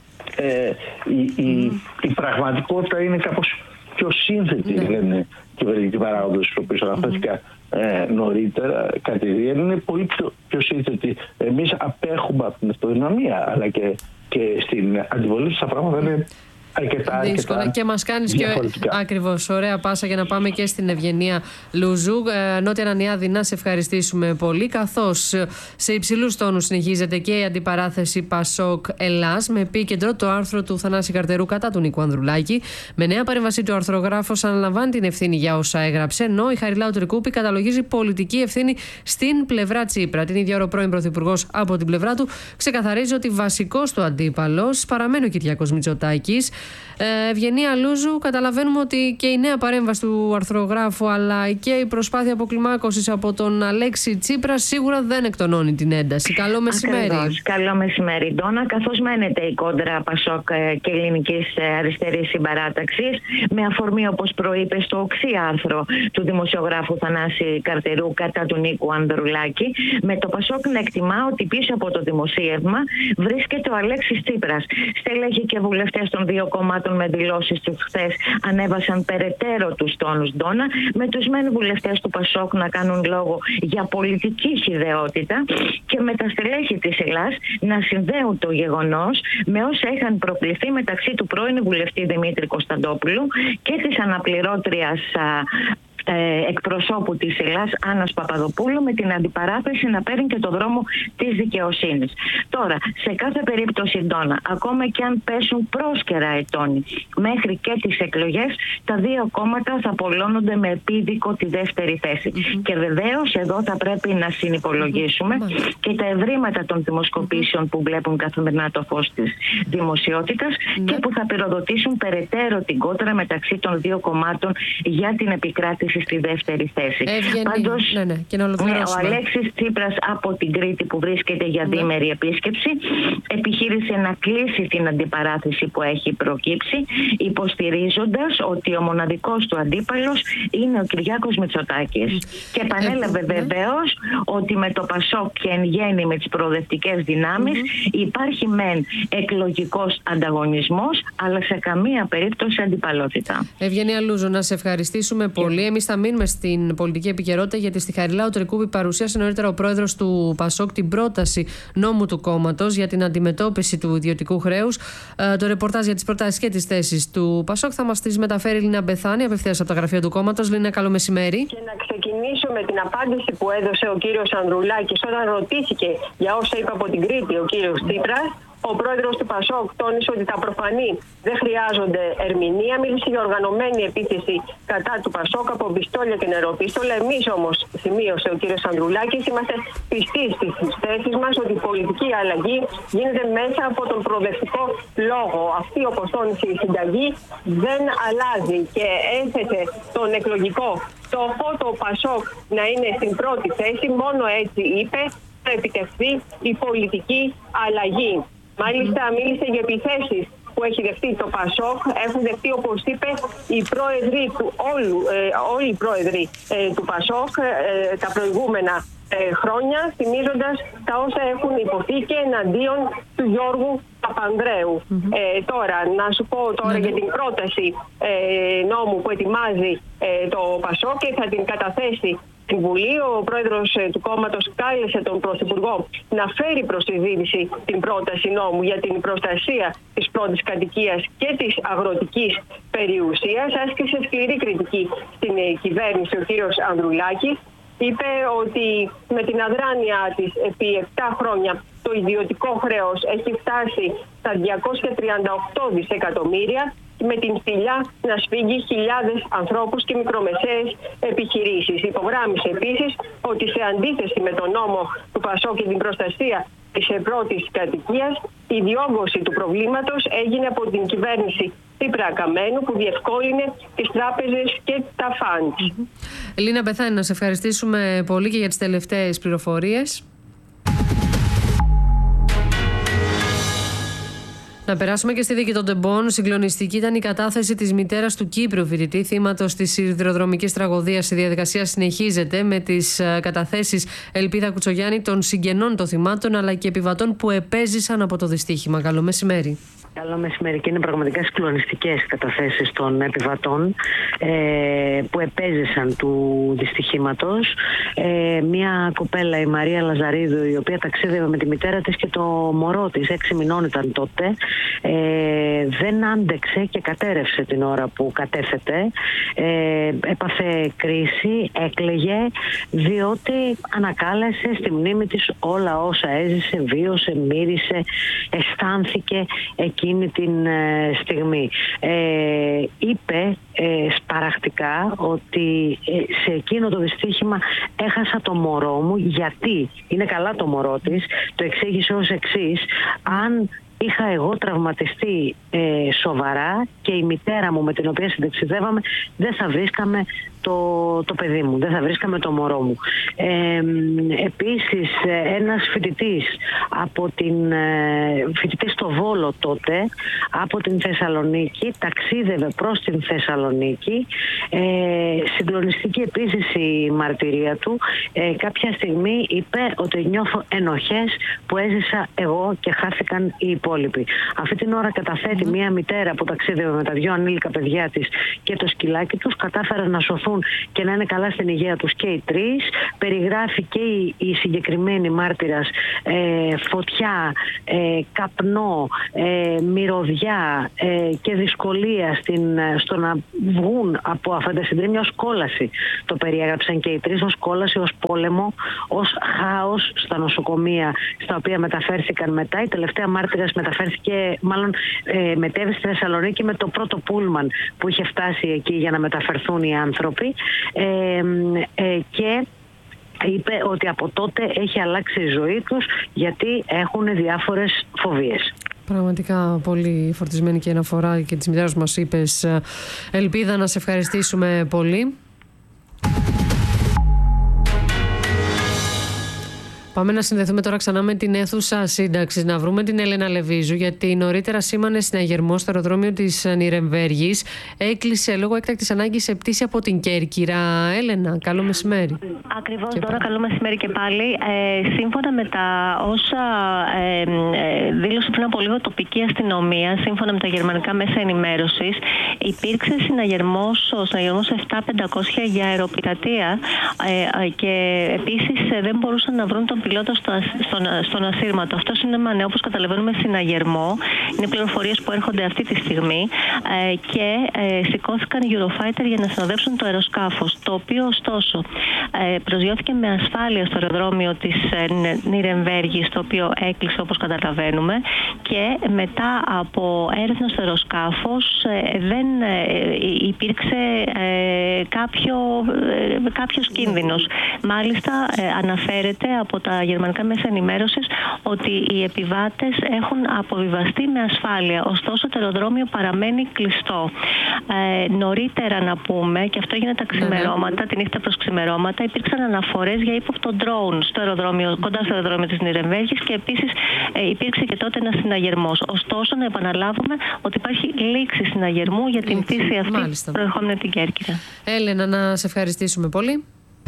η πραγματικότητα είναι κάπως πιο σύνθετη, λένε κυβερνητικοί παράγοντες, στους οποίους αναφέρθηκα νωρίτερα. Κατηδίαν είναι πολύ πιο σύνθετη. Εμείς απέχουμε από την αυτοδυναμία, αλλά και στην αντιπολίτευση τα πράγματα είναι αρκετά δύσκολα. Και μας κάνεις και ακριβώς ωραία πάσα για να πάμε και στην Ευγενία Λούζου. Νότια Ανανιάδη, να σε ευχαριστήσουμε πολύ. Καθώς σε υψηλούς τόνους συνεχίζεται και η αντιπαράθεση Πασόκ Ελλάς, με επίκεντρο το άρθρο του Θανάση Καρτερού κατά του Νίκου Ανδρουλάκη. Με νέα παρέμβαση του αρθρογράφος αναλαμβάνει την ευθύνη για όσα έγραψε, ενώ η Χαριλάου Τρικούπη καταλογίζει πολιτική ευθύνη στην πλευρά Τσίπρα. Την ίδια ώρα ο πρώην Πρωθυπουργός από την πλευρά του ξεκαθαρίζει ότι βασικός του αντίπαλος παραμένει ο Κυριάκος Μητσοτάκης. Ευγενία Λούζου, καταλαβαίνουμε ότι και η νέα παρέμβαση του αρθρογράφου αλλά και η προσπάθεια αποκλιμάκωσης από τον Αλέξη Τσίπρα σίγουρα δεν εκτονώνει την ένταση. Καλό μεσημέρι. Ακριβώς. Καλό μεσημέρι, Ντόνα. Καθώς μένεται η κόντρα Πασόκ και Ελληνικής Αριστερής Συμπαράταξης, με αφορμή, όπως προείπε, στο οξύ άρθρο του δημοσιογράφου Θανάση Καρτερού κατά του Νίκου Ανδρουλάκη, με το Πασόκ να εκτιμά ότι πίσω από το δημοσίευμα βρίσκεται ο Αλέξης Τσίπρας. Στέλεχοι και βουλευτές των δύο κομμάτων με δηλώσεις τους χθες ανέβασαν περαιτέρω τους τόνους, Ντόνα, με τους μεν βουλευτές του Πασόκ να κάνουν λόγο για πολιτική χυδαιότητα και με τα στελέχη της Ελλάς να συνδέουν το γεγονός με όσα είχαν προκληθεί μεταξύ του πρώην βουλευτή Δημήτρη Κωνσταντόπουλου και της αναπληρώτριας εκπροσώπου της Ελλάς Άννας Παπαδοπούλου, με την αντιπαράθεση να παίρνει και το δρόμο της δικαιοσύνης. Τώρα, σε κάθε περίπτωση, Ντόνα, ακόμα και αν πέσουν πρόσκαιρα ετώνη μέχρι και τις εκλογές, τα δύο κόμματα θα απολώνονται με επίδικο τη δεύτερη θέση. Και βεβαίως εδώ θα πρέπει να συνυπολογίσουμε και τα ευρήματα των δημοσκοπήσεων που βλέπουν καθημερινά το φως της δημοσιότητας και που θα πυροδοτήσουν περαιτέρω την κόντρα μεταξύ των δύο κομμάτων για την επικράτηση στη δεύτερη θέση. Πάντως, ο Αλέξης Τσίπρας από την Κρήτη, που βρίσκεται για διήμερη επίσκεψη, επιχείρησε να κλείσει την αντιπαράθεση που έχει προκύψει, υποστηρίζοντας ότι ο μοναδικός του αντίπαλος είναι ο Κυριάκος Μητσοτάκης. Και επανέλαβε βεβαίως ότι με το Πασόκ και εν γέννη με τις προοδευτικές δυνάμεις υπάρχει μεν εκλογικός ανταγωνισμός, αλλά σε καμία περίπτωση αντιπαλότητα. Ευγενία Λούζο, να σε ευχαριστήσουμε πολύ. Εμείς θα μείνουμε στην πολιτική επικαιρότητα, γιατί στη Χαριλάου Τρικούπη παρουσίασε νωρίτερα ο πρόεδρος του Πασόκ την πρόταση νόμου του κόμματος για την αντιμετώπιση του ιδιωτικού χρέους. Το ρεπορτάζ για τις προτάσεις και τις θέσεις του Πασόκ θα μας τις μεταφέρει η Λίνα Μπεθάνη, απευθείας από τα γραφεία του κόμματος. Λίνα, καλό μεσημέρι. Και να ξεκινήσω με την απάντηση που έδωσε ο κύριος Ανδρουλάκης όταν ρωτήθηκε για όσα είπε από την Κρήτη ο κύριος Τσίπρας. Ο πρόεδρος του Πασόκ τόνισε ότι τα προφανή δεν χρειάζονται ερμηνεία. Μίλησε για οργανωμένη επίθεση κατά του Πασόκ από πιστόλια και νεροπίστολα. Εμείς όμως, σημείωσε ο κύριος Ανδρουλάκης, είμαστε πιστοί στις θέσεις μας ότι η πολιτική αλλαγή γίνεται μέσα από τον προοδευτικό λόγο. Αυτή, όπως τόνισε η συνταγή, δεν αλλάζει και έθεσε τον εκλογικό στόχο το Πασόκ να είναι στην πρώτη θέση. Μόνο έτσι, είπε, θα επιτευχθεί η πολιτική αλλαγή. Μάλιστα, μίλησε για επιθέσεις που έχει δεχτεί το Πασόκ. Έχουν δεχτεί, όπως είπε, οι πρόεδροι όλοι οι πρόεδροι του Πασόκ τα προηγούμενα χρόνια, θυμίζοντας τα όσα έχουν υποθεί και εναντίον του Γιώργου Παπανδρέου. Τώρα, να σου πω για την πρόταση νόμου που ετοιμάζει το Πασόκ και θα την καταθέσει στην Βουλή. Ο πρόεδρος του κόμματος κάλεσε τον Πρωθυπουργό να φέρει προς συζήτηση την πρόταση νόμου για την προστασία της πρώτης κατοικίας και της αγροτικής περιουσίας. Άσκησε σκληρή κριτική στην κυβέρνηση ο κύριος Ανδρουλάκης. Είπε ότι με την αδράνεια της επί 7 χρόνια το ιδιωτικό χρέος έχει φτάσει στα 238 δισεκατομμύρια, με την σπηλιά να σφίγγει χιλιάδες ανθρώπους και μικρομεσαίες επιχειρήσεις. Υπογράμμισε επίσης ότι σε αντίθεση με τον νόμο του Πασόκ και την προστασία της πρώτης κατοικίας, η διόγκωση του προβλήματος έγινε από την κυβέρνηση Τσίπρα Καμένου, που διευκόλυνε τις τράπεζες και τα φαντς. Λίνα Μπεθάνη, να σε ευχαριστήσουμε πολύ και για τις τελευταίες πληροφορίες. Να περάσουμε και στη δίκη των τεμπών. Συγκλονιστική ήταν η κατάθεση της μητέρας του Κύπριου φοιτητή, θύματος της σιδηροδρομικής τραγωδίας. Η διαδικασία συνεχίζεται με τις καταθέσεις Ελπίδα Κουτσογιάννη των συγγενών των θυμάτων αλλά και επιβατών που επέζησαν από το δυστύχημα. Καλό μεσημέρι. Καλό μεσημέρι. Και είναι πραγματικά συγκλονιστικές καταθέσεις των επιβατών που επέζησαν του δυστυχήματος. Μια κοπέλα, η Μαρία Λαζαρίδου, η οποία ταξίδευε με τη μητέρα της και το μωρό της, 6 μηνών ήταν τότε, δεν άντεξε και κατέρευσε την ώρα που κατέφεται. Έπαθε κρίση, έκλαιγε, διότι ανακάλεσε στη μνήμη της όλα όσα έζησε, βίωσε, μύρισε, αισθάνθηκε εκείνη την στιγμή. Είπε σπαραχτικά ότι σε εκείνο το δυστύχημα έχασα το μωρό μου, γιατί είναι καλά το μωρό της. Το εξήγησε ως εξής: αν είχα εγώ τραυματιστεί σοβαρά και η μητέρα μου με την οποία συνταξιδεύαμε, δεν θα βρίσκαμε το παιδί μου, δεν θα βρίσκαμε το μωρό μου. Επίσης, ένας φοιτητής φοιτητής στο Βόλο τότε, από την Θεσσαλονίκη, ταξίδευε προς την Θεσσαλονίκη. Συγκλονιστική επίσης η μαρτυρία του. Κάποια στιγμή είπε ότι νιώθω ενοχές που έζησα εγώ και χάθηκαν οι υπόλοιποι. Αυτή την ώρα καταθέτει μια μητέρα που ταξίδευε με τα 2 ανήλικα παιδιά της και το σκυλάκι τους, κατάφεραν να σωθούν και να είναι καλά στην υγεία τους και οι 3. Περιγράφει και η συγκεκριμένη μάρτυρας φωτιά, καπνό, μυρωδιά και δυσκολία στο να βγουν από αυτά τα συντρίμμια, ως κόλαση. Το περιέγραψαν και οι 3 ως κόλαση, ως πόλεμο, ως χάος στα νοσοκομεία στα οποία μεταφέρθηκαν μετά. Η τελευταία μάρτυρας μετέβη στη Θεσσαλονίκη με το πρώτο πούλμαν που είχε φτάσει εκεί για να μεταφερθούν οι άνθρωποι, και είπε ότι από τότε έχει αλλάξει η ζωή τους, γιατί έχουν διάφορες φοβίες. Πραγματικά πολύ φορτισμένη και αναφορά και της μητέρας μας είπες. Ελπίδα, να σε ευχαριστήσουμε πολύ. Πάμε να συνδεθούμε τώρα ξανά με την αίθουσα σύνταξης, να βρούμε την Έλενα Λεβίζου, γιατί νωρίτερα σήμανε συναγερμό στο αεροδρόμιο της Νιρεμβέργης. Έκλεισε λόγω έκτακτης ανάγκης σε πτήση από την Κέρκυρα. Έλενα, καλό μεσημέρι. Ακριβώς, τώρα καλό μεσημέρι και πάλι. Σύμφωνα με τα όσα δήλωσε πριν από λίγο τοπική αστυνομία, σύμφωνα με τα γερμανικά μέσα ενημέρωσης, υπήρξε συναγερμός 7.500 για αεροπειρατεία και επίσης δεν μπορούσαν να βρουν τον πιλότο στον ασύρματο. Αυτό είναι, όπως καταλαβαίνουμε, συναγερμό. Είναι πληροφορίες που έρχονται αυτή τη στιγμή και σηκώθηκαν Eurofighter για να συνοδεύσουν το αεροσκάφος, το οποίο ωστόσο προσγειώθηκε με ασφάλεια στο αεροδρόμιο της Νιρεμβέργης, το οποίο έκλεισε όπως καταλαβαίνουμε, και μετά από έρευνα στο αεροσκάφος δεν υπήρξε κάποιος κίνδυνος. Μάλιστα αναφέρεται από τα γερμανικά μέσα ενημέρωσης ότι οι επιβάτες έχουν αποβιβαστεί με ασφάλεια. Ωστόσο το αεροδρόμιο παραμένει κλειστό. Νωρίτερα να πούμε, και αυτό έγινε τα ξημερώματα, τη νύχτα προς ξημερώματα, υπήρξαν αναφορές για ύποπτο ντρόουν κοντά στο αεροδρόμιο της Νιρεμβέργης και επίσης υπήρξε και τότε ένας συναγερμός. Ωστόσο, να επαναλάβουμε ότι υπάρχει λήξη συναγερμού για την πτήση αυτή προερχόμενη την Κέρκυρα. Έλενα, να σε ευχαριστήσουμε πολύ.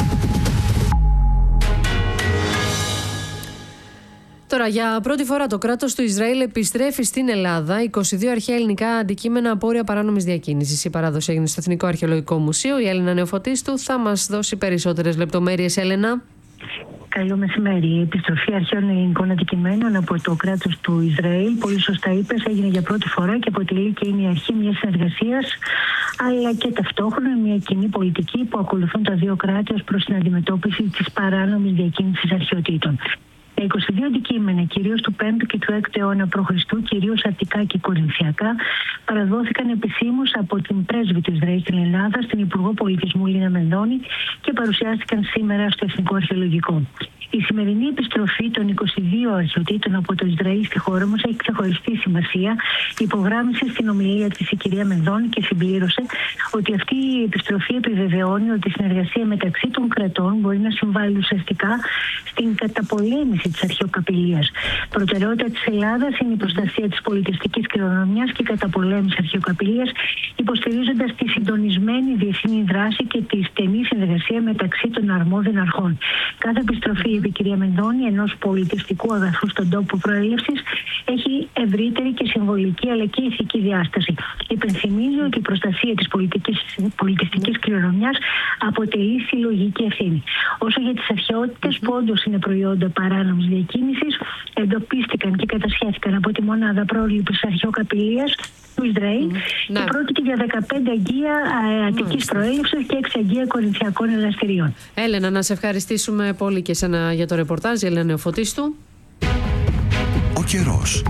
Τώρα, για πρώτη φορά το κράτος του Ισραήλ επιστρέφει στην Ελλάδα 22 αρχαία ελληνικά αντικείμενα απόρρια παράνομης διακίνησης. Η παράδοση έγινε στο Εθνικό Αρχαιολογικό Μουσείο. Η Έλληνα Νεοφωτίστου θα μας δώσει περισσότερες λεπτομέρειες. Έλενα. Καλό μεσημέρι. Η επιστροφή αρχαίων ελληνικών αντικειμένων από το κράτος του Ισραήλ, πολύ σωστά είπες, έγινε για πρώτη φορά και αποτελεί και είναι η αρχή μιας συνεργασίας, αλλά και ταυτόχρονα μια κοινή πολιτική που ακολουθούν τα δύο κράτη ως προς την αντιμετώπιση της παράνομης διακίνησης αρχαιοτήτων. Τα 22 αντικείμενα, κυρίως του 5ου και του 6ου αιώνα π.Χ., κυρίως αττικά και κορινθιακά, παραδόθηκαν επισήμως από την πρέσβη του Ισραήλ στην Ελλάδα, στην Υπουργό Πολιτισμού Λίνα Μενδώνη, και παρουσιάστηκαν σήμερα στο Εθνικό Αρχαιολογικό. Η σημερινή επιστροφή των 22 αρχαιοτήτων από το Ισραήλ στη χώρα μας έχει ξεχωριστή σημασία. Υπογράμμισε στην ομιλία της η κυρία Μενδώνη και συμπλήρωσε ότι αυτή η επιστροφή επιβεβαιώνει ότι η συνεργασία μεταξύ των κρατών μπορεί να συμβάλλει ουσιαστικά στην καταπολέμηση της αρχαιοκαπηλείας. Προτεραιότητα της Ελλάδας είναι η προστασία της πολιτιστικής κληρονομιάς και η καταπολέμηση αρχαιοκαπηλείας, υποστηρίζοντας τη συντονισμένη διεθνή δράση και τη στενή συνεργασία μεταξύ των αρμόδιων αρχών. Κάθε επιστροφή, είπε η κυρία Μενδώνη, ενός πολιτιστικού αγαθού στον τόπο προέλευσης έχει ευρύτερη και συμβολική αλλά και ηθική διάσταση. Υπενθυμίζω ότι η προστασία της πολιτιστικής κληρονομιάς αποτελεί συλλογική ευθύνη. Όσο για τις αρχαιότητες που όντως είναι προϊόντα παράνομης διακίνησης, εντοπίστηκαν και κατασχέθηκαν από τη μονάδα πρόληψης αρχαιοκαπηλείας του Ισραήλ και πρόκειται για 15 αγγεία αττικής προέλευσης και 6 αγγεία κορινθιακών εργαστηρίων. Έλενα, να σε ευχαριστήσουμε πολύ και εσένα για το ρεπορτάζ, Έλενα Νεοφωτίστου. Ο καιρός.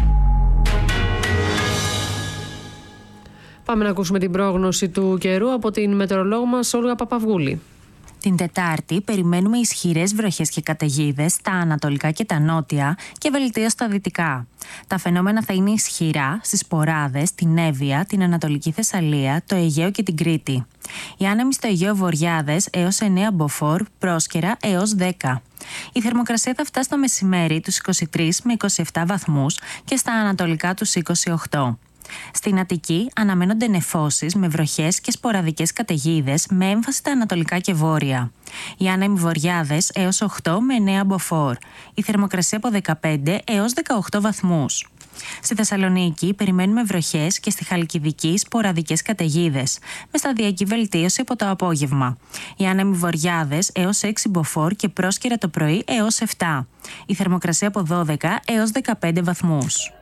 Πάμε να ακούσουμε την πρόγνωση του καιρού από την μετεωρολόγο μας Όλγα Παπαυγούλη. Την Τετάρτη περιμένουμε ισχυρές βροχές και καταιγίδες στα ανατολικά και τα νότια και βελτίωση στα δυτικά. Τα φαινόμενα θα είναι ισχυρά στις Ποράδες, την Εύβοια, την Ανατολική Θεσσαλία, το Αιγαίο και την Κρήτη. Οι άνεμοι στο Αιγαίο Βορειάδες έως 9 μποφόρ, Πρόσκαιρα έως 10. Η θερμοκρασία θα φτάσει το μεσημέρι τους 23 με 27 βαθμούς και στα ανατολικά τους 28. Στην Αττική αναμένονται νεφώσεις με βροχές και σποραδικές καταιγίδες με έμφαση στα ανατολικά και βόρεια. Οι άνεμοι βορειάδες έως 8 με 9 μποφόρ. Η θερμοκρασία από 15 έως 18 βαθμούς. Στη Θεσσαλονίκη περιμένουμε βροχές και στη Χαλκιδική σποραδικές καταιγίδες, με σταδιακή βελτίωση από το απόγευμα. Οι άνεμοι βορειάδες έως 6 μποφόρ και Πρόσκαιρα το πρωί έως 7. Η θερμοκρασία από 12 έως 15 βαθμούς.